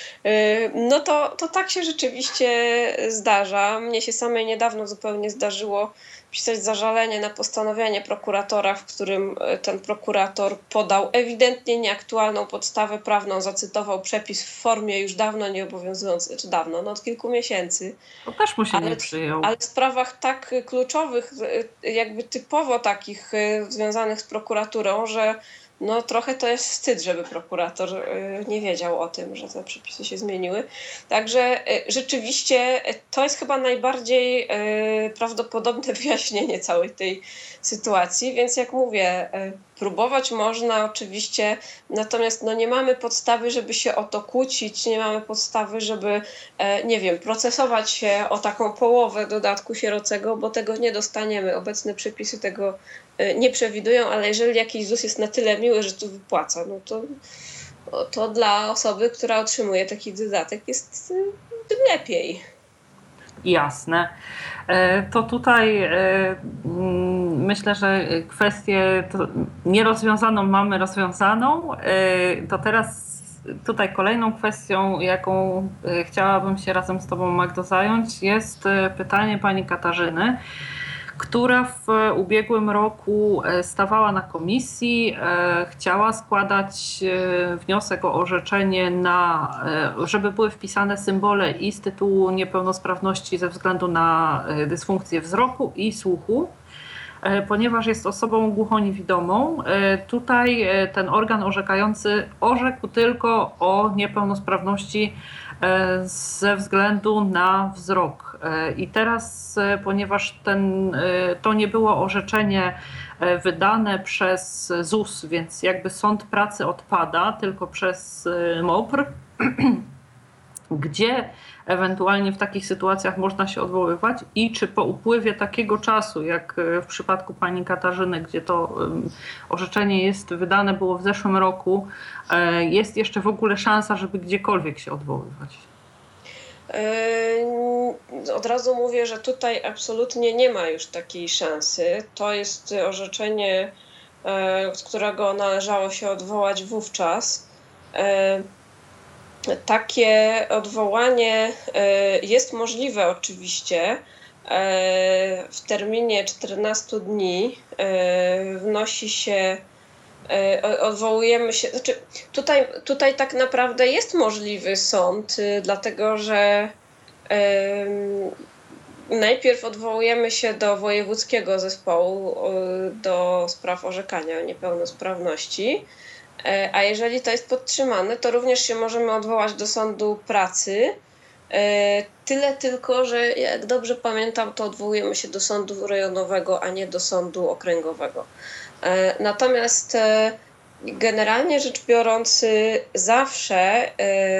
no to, to tak się rzeczywiście zdarza. Mnie się samej niedawno zupełnie zdarzyło pisać zażalenie na postanowienie prokuratora, w którym ten prokurator podał ewidentnie nieaktualną podstawę prawną, zacytował przepis w formie już dawno nieobowiązującej, czy dawno, no od kilku miesięcy. To też mu się ale, nie przyjął. Ale w sprawach tak kluczowych, jakby typowo takich związanych z prokuraturą, że no trochę to jest wstyd, żeby prokurator nie wiedział o tym, że te przepisy się zmieniły. Także rzeczywiście to jest chyba najbardziej prawdopodobne wyjaśnienie całej tej sytuacji, więc jak mówię, próbować można oczywiście, natomiast no nie mamy podstawy, żeby się o to kłócić, nie mamy podstawy, żeby, nie wiem, procesować się o taką połowę dodatku sierocego, bo tego nie dostaniemy. Obecne przepisy tego nie przewidują, ale jeżeli jakiś ZUS jest na tyle miły, że to wypłaca, no to, to dla osoby, która otrzymuje taki dodatek jest tym lepiej. Jasne. To tutaj myślę, że kwestię nierozwiązaną mamy rozwiązaną. To teraz tutaj kolejną kwestią, jaką chciałabym się razem z Tobą, Magdo, zająć, jest pytanie pani Katarzyny, która w ubiegłym roku stawała na komisji, chciała składać wniosek o orzeczenie, na, żeby były wpisane symbole i z tytułu niepełnosprawności ze względu na dysfunkcję wzroku i słuchu, ponieważ jest osobą głuchoniewidomą. Tutaj ten organ orzekający orzekł tylko o niepełnosprawności ze względu na wzrok. I teraz, ponieważ ten, to nie było orzeczenie wydane przez ZUS, więc jakby sąd pracy odpada tylko przez MOPR, gdzie ewentualnie w takich sytuacjach można się odwoływać i czy po upływie takiego czasu, jak w przypadku pani Katarzyny, gdzie to orzeczenie jest wydane było w zeszłym roku, jest jeszcze w ogóle szansa, żeby gdziekolwiek się odwoływać? Od razu mówię, że tutaj absolutnie nie ma już takiej szansy. To jest orzeczenie, z którego należało się odwołać wówczas. Takie odwołanie jest możliwe oczywiście. W terminie czternastu dni wnosi się, odwołujemy się, znaczy tutaj, tutaj tak naprawdę jest możliwy sąd, dlatego że najpierw odwołujemy się do wojewódzkiego zespołu do spraw orzekania o niepełnosprawności, a jeżeli to jest podtrzymane, to również się możemy odwołać do sądu pracy. Tyle tylko, że jak dobrze pamiętam, to odwołujemy się do sądu rejonowego, a nie do sądu okręgowego. Natomiast generalnie rzecz biorąc, zawsze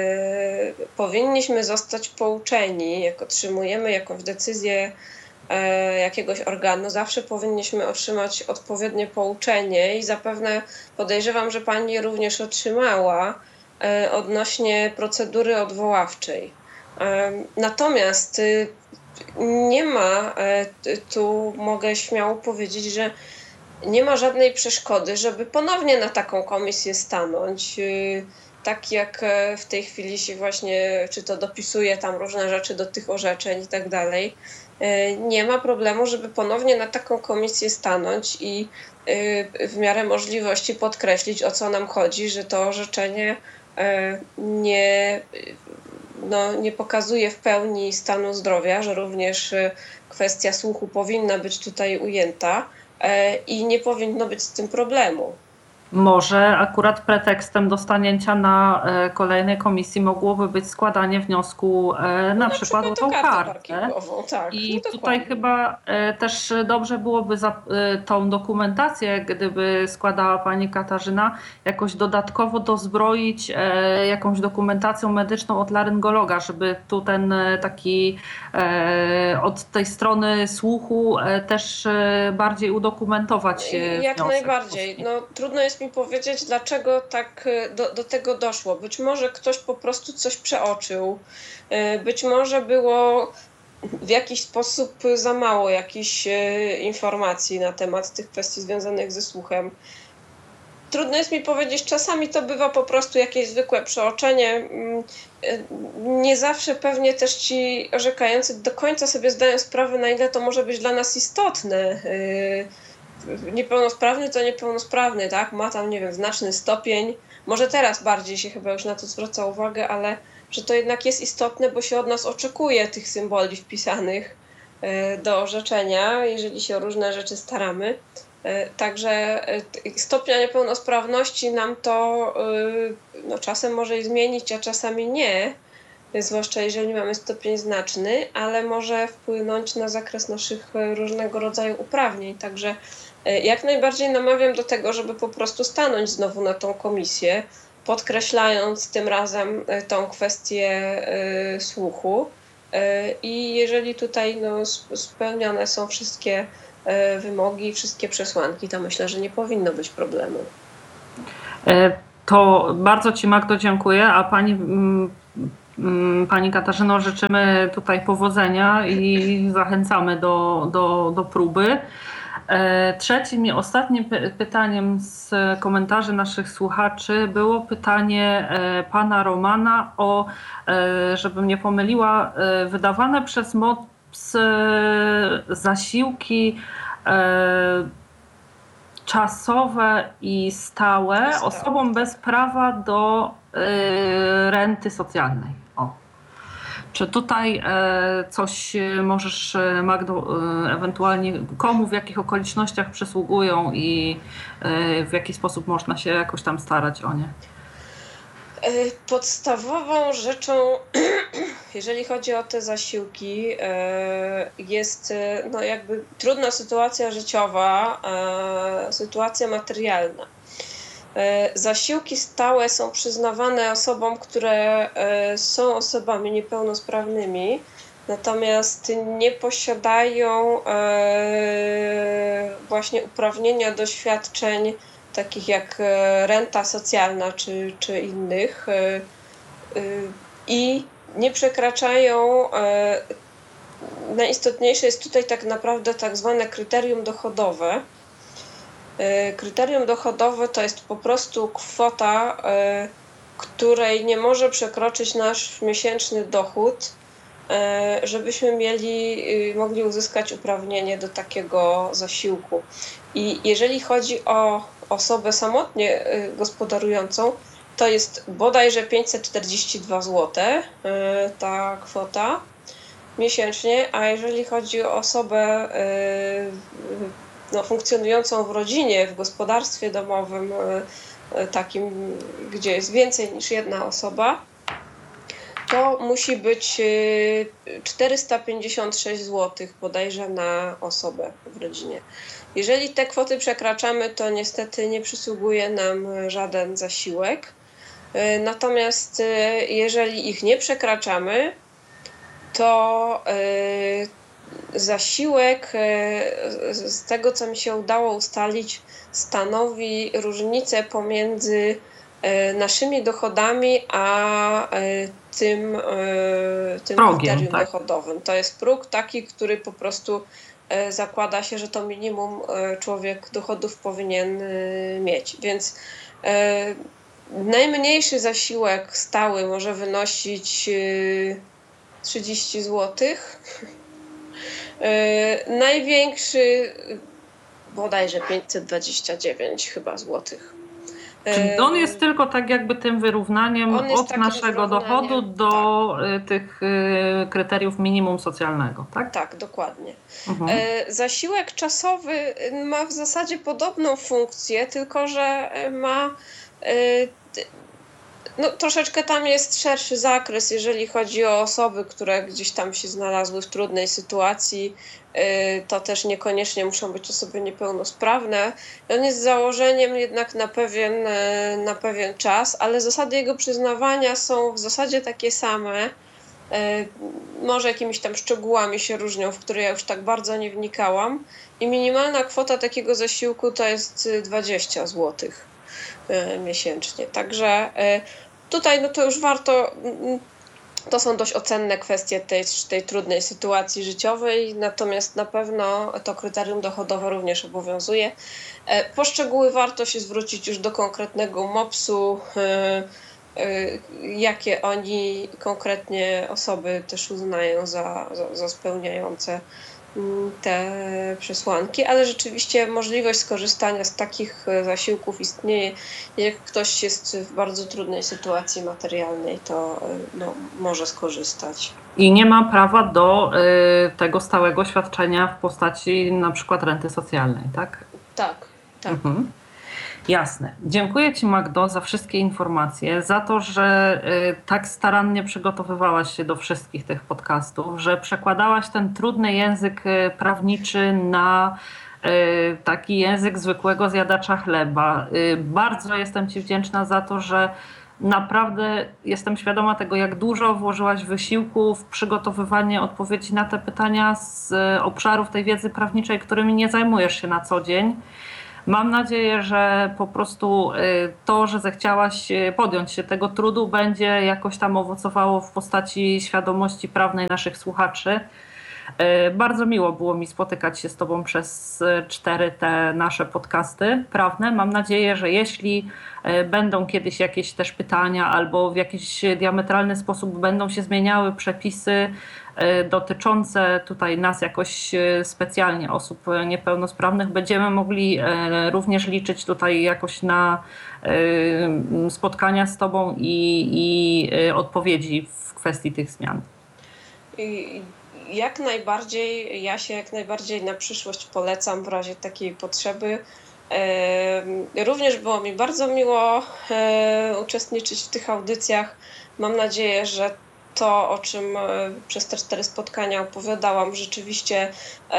powinniśmy zostać pouczeni, jak otrzymujemy jakąś decyzję jakiegoś organu, zawsze powinniśmy otrzymać odpowiednie pouczenie i zapewne podejrzewam, że pani również otrzymała odnośnie procedury odwoławczej. Natomiast nie ma, tu mogę śmiało powiedzieć, że nie ma żadnej przeszkody, żeby ponownie na taką komisję stanąć. Tak jak w tej chwili się właśnie, czy to dopisuje tam różne rzeczy do tych orzeczeń i tak dalej. Nie ma problemu, żeby ponownie na taką komisję stanąć i w miarę możliwości podkreślić, o co nam chodzi, że to orzeczenie nie, no, nie pokazuje w pełni stanu zdrowia, że również kwestia słuchu powinna być tutaj ujęta i nie powinno być z tym problemu. Może akurat pretekstem do stanięcia na kolejnej komisji mogłoby być składanie wniosku na, no, na przykład o tą kartę. Tak, I no tutaj chyba też dobrze byłoby za tą dokumentację, gdyby składała pani Katarzyna, jakoś dodatkowo dozbroić jakąś dokumentacją medyczną od laryngologa, żeby tu ten taki od tej strony słuchu też bardziej udokumentować Jak wniosek. najbardziej. No, trudno jest mi powiedzieć, dlaczego tak do, do tego doszło. Być może ktoś po prostu coś przeoczył. Być może było w jakiś sposób za mało jakichś informacji na temat tych kwestii związanych ze słuchem. trudno jest mi powiedzieć, czasami to bywa po prostu jakieś zwykłe przeoczenie. Nie zawsze pewnie też ci orzekający do końca sobie zdają sprawę, na ile to może być dla nas istotne. Niepełnosprawny to niepełnosprawny, tak? Ma tam, nie wiem, znaczny stopień. Może teraz bardziej się chyba już na to zwraca uwagę, ale że to jednak jest istotne, bo się od nas oczekuje tych symboli wpisanych do orzeczenia, jeżeli się o różne rzeczy staramy. Także stopnia niepełnosprawności nam to no, czasem może i zmienić, a czasami nie, zwłaszcza jeżeli mamy stopień znaczny, ale może wpłynąć na zakres naszych różnego rodzaju uprawnień. Także jak najbardziej namawiam do tego, żeby po prostu stanąć znowu na tą komisję, podkreślając tym razem tą kwestię słuchu. I jeżeli tutaj no, spełnione są wszystkie wymogi, wszystkie przesłanki, to myślę, że nie powinno być problemu. To bardzo Ci, Magdo, dziękuję, a Pani, Pani Katarzyno, życzymy tutaj powodzenia i zachęcamy do, do, do próby. Trzecim i ostatnim pytaniem z komentarzy naszych słuchaczy było pytanie pana Romana o, żebym nie pomyliła, wydawane przez M O P S zasiłki czasowe i stałe osobom bez prawa do renty socjalnej. O. Czy tutaj coś możesz, Magdo, ewentualnie komu, w jakich okolicznościach przysługują i w jaki sposób można się jakoś tam starać o nie? Podstawową rzeczą, jeżeli chodzi o te zasiłki, jest no jakby trudna sytuacja życiowa, sytuacja materialna. Zasiłki stałe są przyznawane osobom, które są osobami niepełnosprawnymi, natomiast nie posiadają właśnie uprawnienia do świadczeń takich jak renta socjalna czy, czy innych i nie przekraczają, najistotniejsze jest tutaj tak naprawdę tak zwane kryterium dochodowe. Kryterium dochodowe to jest po prostu kwota, której nie może przekroczyć nasz miesięczny dochód, żebyśmy mieli, mogli uzyskać uprawnienie do takiego zasiłku. I jeżeli chodzi o osobę samotnie gospodarującą, to jest bodajże pięćset czterdzieści dwa złote ta kwota miesięcznie, a jeżeli chodzi o osobę no, funkcjonującą w rodzinie, w gospodarstwie domowym, takim, gdzie jest więcej niż jedna osoba, to musi być czterysta pięćdziesiąt sześć złotych bodajże na osobę w rodzinie. Jeżeli te kwoty przekraczamy, to niestety nie przysługuje nam żaden zasiłek. Natomiast jeżeli ich nie przekraczamy, to zasiłek, z tego co mi się udało ustalić, stanowi różnicę pomiędzy naszymi dochodami a tym, tym kryterium tak? dochodowym. To jest próg taki, który po prostu zakłada się, że to minimum człowiek dochodów powinien mieć. Więc najmniejszy zasiłek stały może wynosić trzydzieści złotych. Największy bodajże pięćset dwadzieścia dziewięć chyba złotych. Czyli on jest tylko tak jakby tym wyrównaniem od naszego dochodu do tak. tych kryteriów minimum socjalnego, tak? Tak, dokładnie. Mhm. Zasiłek czasowy ma w zasadzie podobną funkcję, tylko że ma no, troszeczkę tam jest szerszy zakres, jeżeli chodzi o osoby, które gdzieś tam się znalazły w trudnej sytuacji. To też niekoniecznie muszą być osoby niepełnosprawne. On jest założeniem jednak na pewien, na pewien czas, ale zasady jego przyznawania są w zasadzie takie same. Może jakimiś tam szczegółami się różnią, w które ja już tak bardzo nie wnikałam. I minimalna kwota takiego zasiłku to jest dwadzieścia złotych miesięcznie. Także tutaj no to już warto To są dość ocenne kwestie tej, tej trudnej sytuacji życiowej, natomiast na pewno to kryterium dochodowe również obowiązuje. Po szczegóły warto się zwrócić już do konkretnego mopsu, jakie oni konkretnie osoby też uznają za, za, za spełniające te przesłanki, ale rzeczywiście możliwość skorzystania z takich zasiłków istnieje. Jak ktoś jest w bardzo trudnej sytuacji materialnej, to no, może skorzystać. I nie ma prawa do y, tego stałego świadczenia w postaci na przykład renty socjalnej, tak? Tak, tak. Mhm. Jasne. Dziękuję Ci, Magdo, za wszystkie informacje, za to, że y, tak starannie przygotowywałaś się do wszystkich tych podcastów, że przekładałaś ten trudny język y, prawniczy na y, taki język zwykłego zjadacza chleba. Y, bardzo jestem Ci wdzięczna za to, że naprawdę jestem świadoma tego, jak dużo włożyłaś wysiłku w przygotowywanie odpowiedzi na te pytania z y, obszarów tej wiedzy prawniczej, którymi nie zajmujesz się na co dzień. Mam nadzieję, że po prostu to, że zechciałaś podjąć się tego trudu, będzie jakoś tam owocowało w postaci świadomości prawnej naszych słuchaczy. Bardzo miło było mi spotykać się z Tobą przez cztery te nasze podcasty prawne. Mam nadzieję, że jeśli będą kiedyś jakieś też pytania albo w jakiś diametralny sposób będą się zmieniały przepisy dotyczące tutaj nas jakoś specjalnie, osób niepełnosprawnych, będziemy mogli również liczyć tutaj jakoś na spotkania z Tobą i, i odpowiedzi w kwestii tych zmian. I... Jak najbardziej, ja się jak najbardziej na przyszłość polecam w razie takiej potrzeby. Również było mi bardzo miło uczestniczyć w tych audycjach. Mam nadzieję, że to, o czym przez te cztery spotkania opowiadałam, rzeczywiście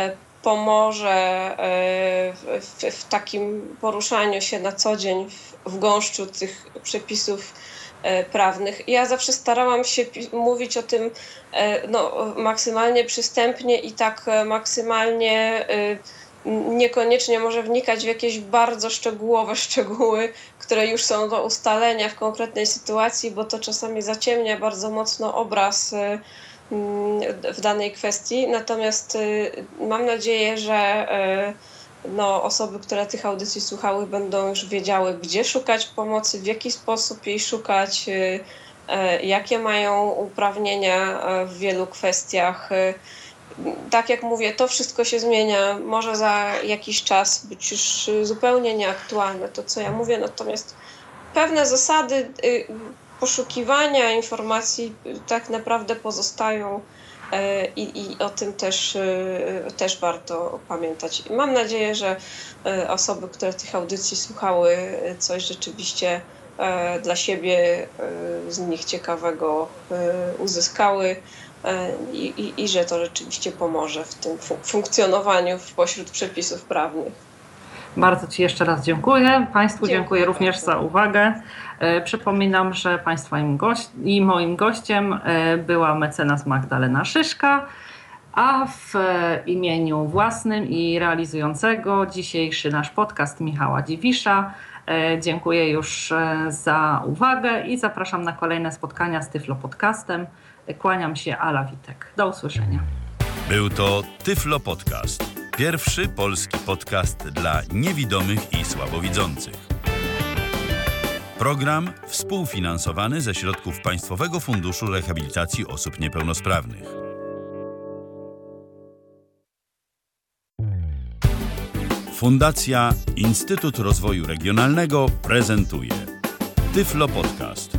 pomoże w, w takim poruszaniu się na co dzień w, w gąszczu tych przepisów prawnych. Ja zawsze starałam się mówić o tym no, maksymalnie przystępnie i tak maksymalnie niekoniecznie może wnikać w jakieś bardzo szczegółowe szczegóły, które już są do ustalenia w konkretnej sytuacji, bo to czasami zaciemnia bardzo mocno obraz w danej kwestii. Natomiast mam nadzieję, że no, osoby, które tych audycji słuchały, będą już wiedziały, gdzie szukać pomocy, w jaki sposób jej szukać, jakie mają uprawnienia w wielu kwestiach. Tak jak mówię, to wszystko się zmienia. Może za jakiś czas być już zupełnie nieaktualne to, co ja mówię, natomiast pewne zasady poszukiwania informacji tak naprawdę pozostają. I, i o tym też, też warto pamiętać. Mam nadzieję, że osoby, które tych audycji słuchały, coś rzeczywiście dla siebie z nich ciekawego uzyskały i, i, i że to rzeczywiście pomoże w tym funkcjonowaniu pośród przepisów prawnych. Bardzo Ci jeszcze raz dziękuję. Państwu dziękuję, dziękuję również bardzo. za uwagę. Przypominam, że Państwa i moim gościem była mecenas Magdalena Szyszka, a w imieniu własnym i realizującego dzisiejszy nasz podcast Michała Dziwisza dziękuję już za uwagę i zapraszam na kolejne spotkania z Tyflo Podcastem. Kłaniam się, Ala Witek. Do usłyszenia. Był to Tyflo Podcast. Pierwszy polski podcast dla niewidomych i słabowidzących. Program współfinansowany ze środków Państwowego Funduszu Rehabilitacji Osób Niepełnosprawnych. Fundacja Instytut Rozwoju Regionalnego prezentuje Tyflo Podcast.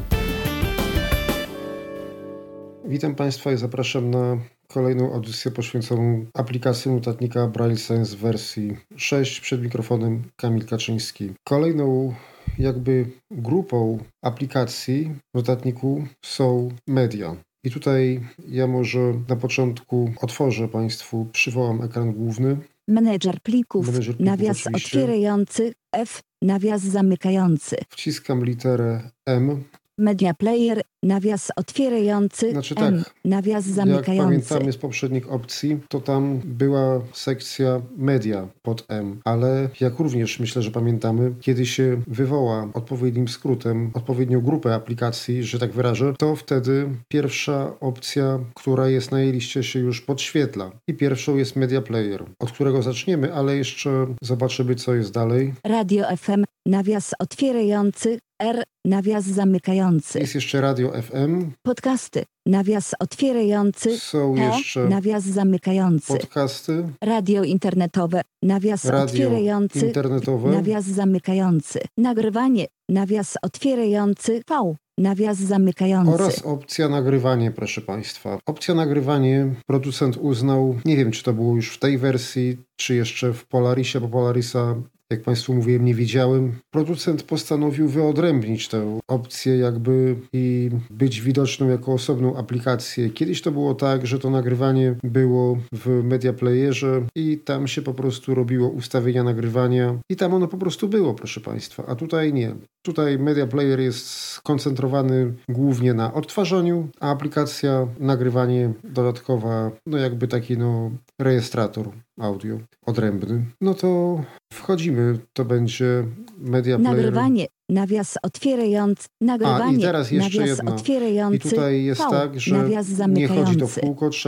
Witam Państwa i zapraszam na kolejną audycję poświęconą aplikacji notatnika Braille Sense w wersji sześć. Przed mikrofonem Kamil Kaczyński. Kolejną jakby grupą aplikacji w notatniku są media. I tutaj ja może na początku otworzę Państwu, przywołam ekran główny. Menedżer plików, Menedżer plików nawias oczywiście. Otwierający, F, nawias zamykający. Wciskam literę M. Media Player, nawias otwierający, Znaczy M, tak, nawias jak zamykający. pamiętamy z poprzednich opcji, to tam była sekcja media pod M, ale jak również myślę, że pamiętamy, kiedy się wywoła odpowiednim skrótem odpowiednią grupę aplikacji, że tak wyrażę, to wtedy pierwsza opcja, która jest na jej liście, się już podświetla. I pierwszą jest Media Player, od którego zaczniemy, ale jeszcze zobaczymy, co jest dalej. Radio F M, nawias otwierający, R, nawias zamykający. Jest jeszcze Radio F M, Podcasty, nawias otwierający, są P, jeszcze nawias zamykający. podcasty, Radio internetowe, nawias radio otwierający, internetowe, nawias zamykający. Nagrywanie, nawias otwierający, V, nawias zamykający. oraz opcja nagrywanie, proszę Państwa. Opcja nagrywanie producent uznał, nie wiem, czy to było już w tej wersji, czy jeszcze w Polarisie, bo Polarisa, jak Państwu mówiłem, nie widziałem. Producent postanowił wyodrębnić tę opcję jakby i być widoczną jako osobną aplikację. Kiedyś to było tak, że to nagrywanie było w Media Playerze i tam się po prostu robiło ustawienia nagrywania i tam ono po prostu było, proszę Państwa. A tutaj nie. Tutaj Media Player jest skoncentrowany głównie na odtwarzaniu, a aplikacja nagrywanie dodatkowa, no jakby taki no rejestrator audio odrębny. No to wchodzimy, to będzie Media Player. Nagrywanie, nawias otwierający, nagrywanie, A i teraz jeszcze nawias jedno. otwierający, I tutaj jest V, tak, że nawias nie chodzi to w zamykający. kółko,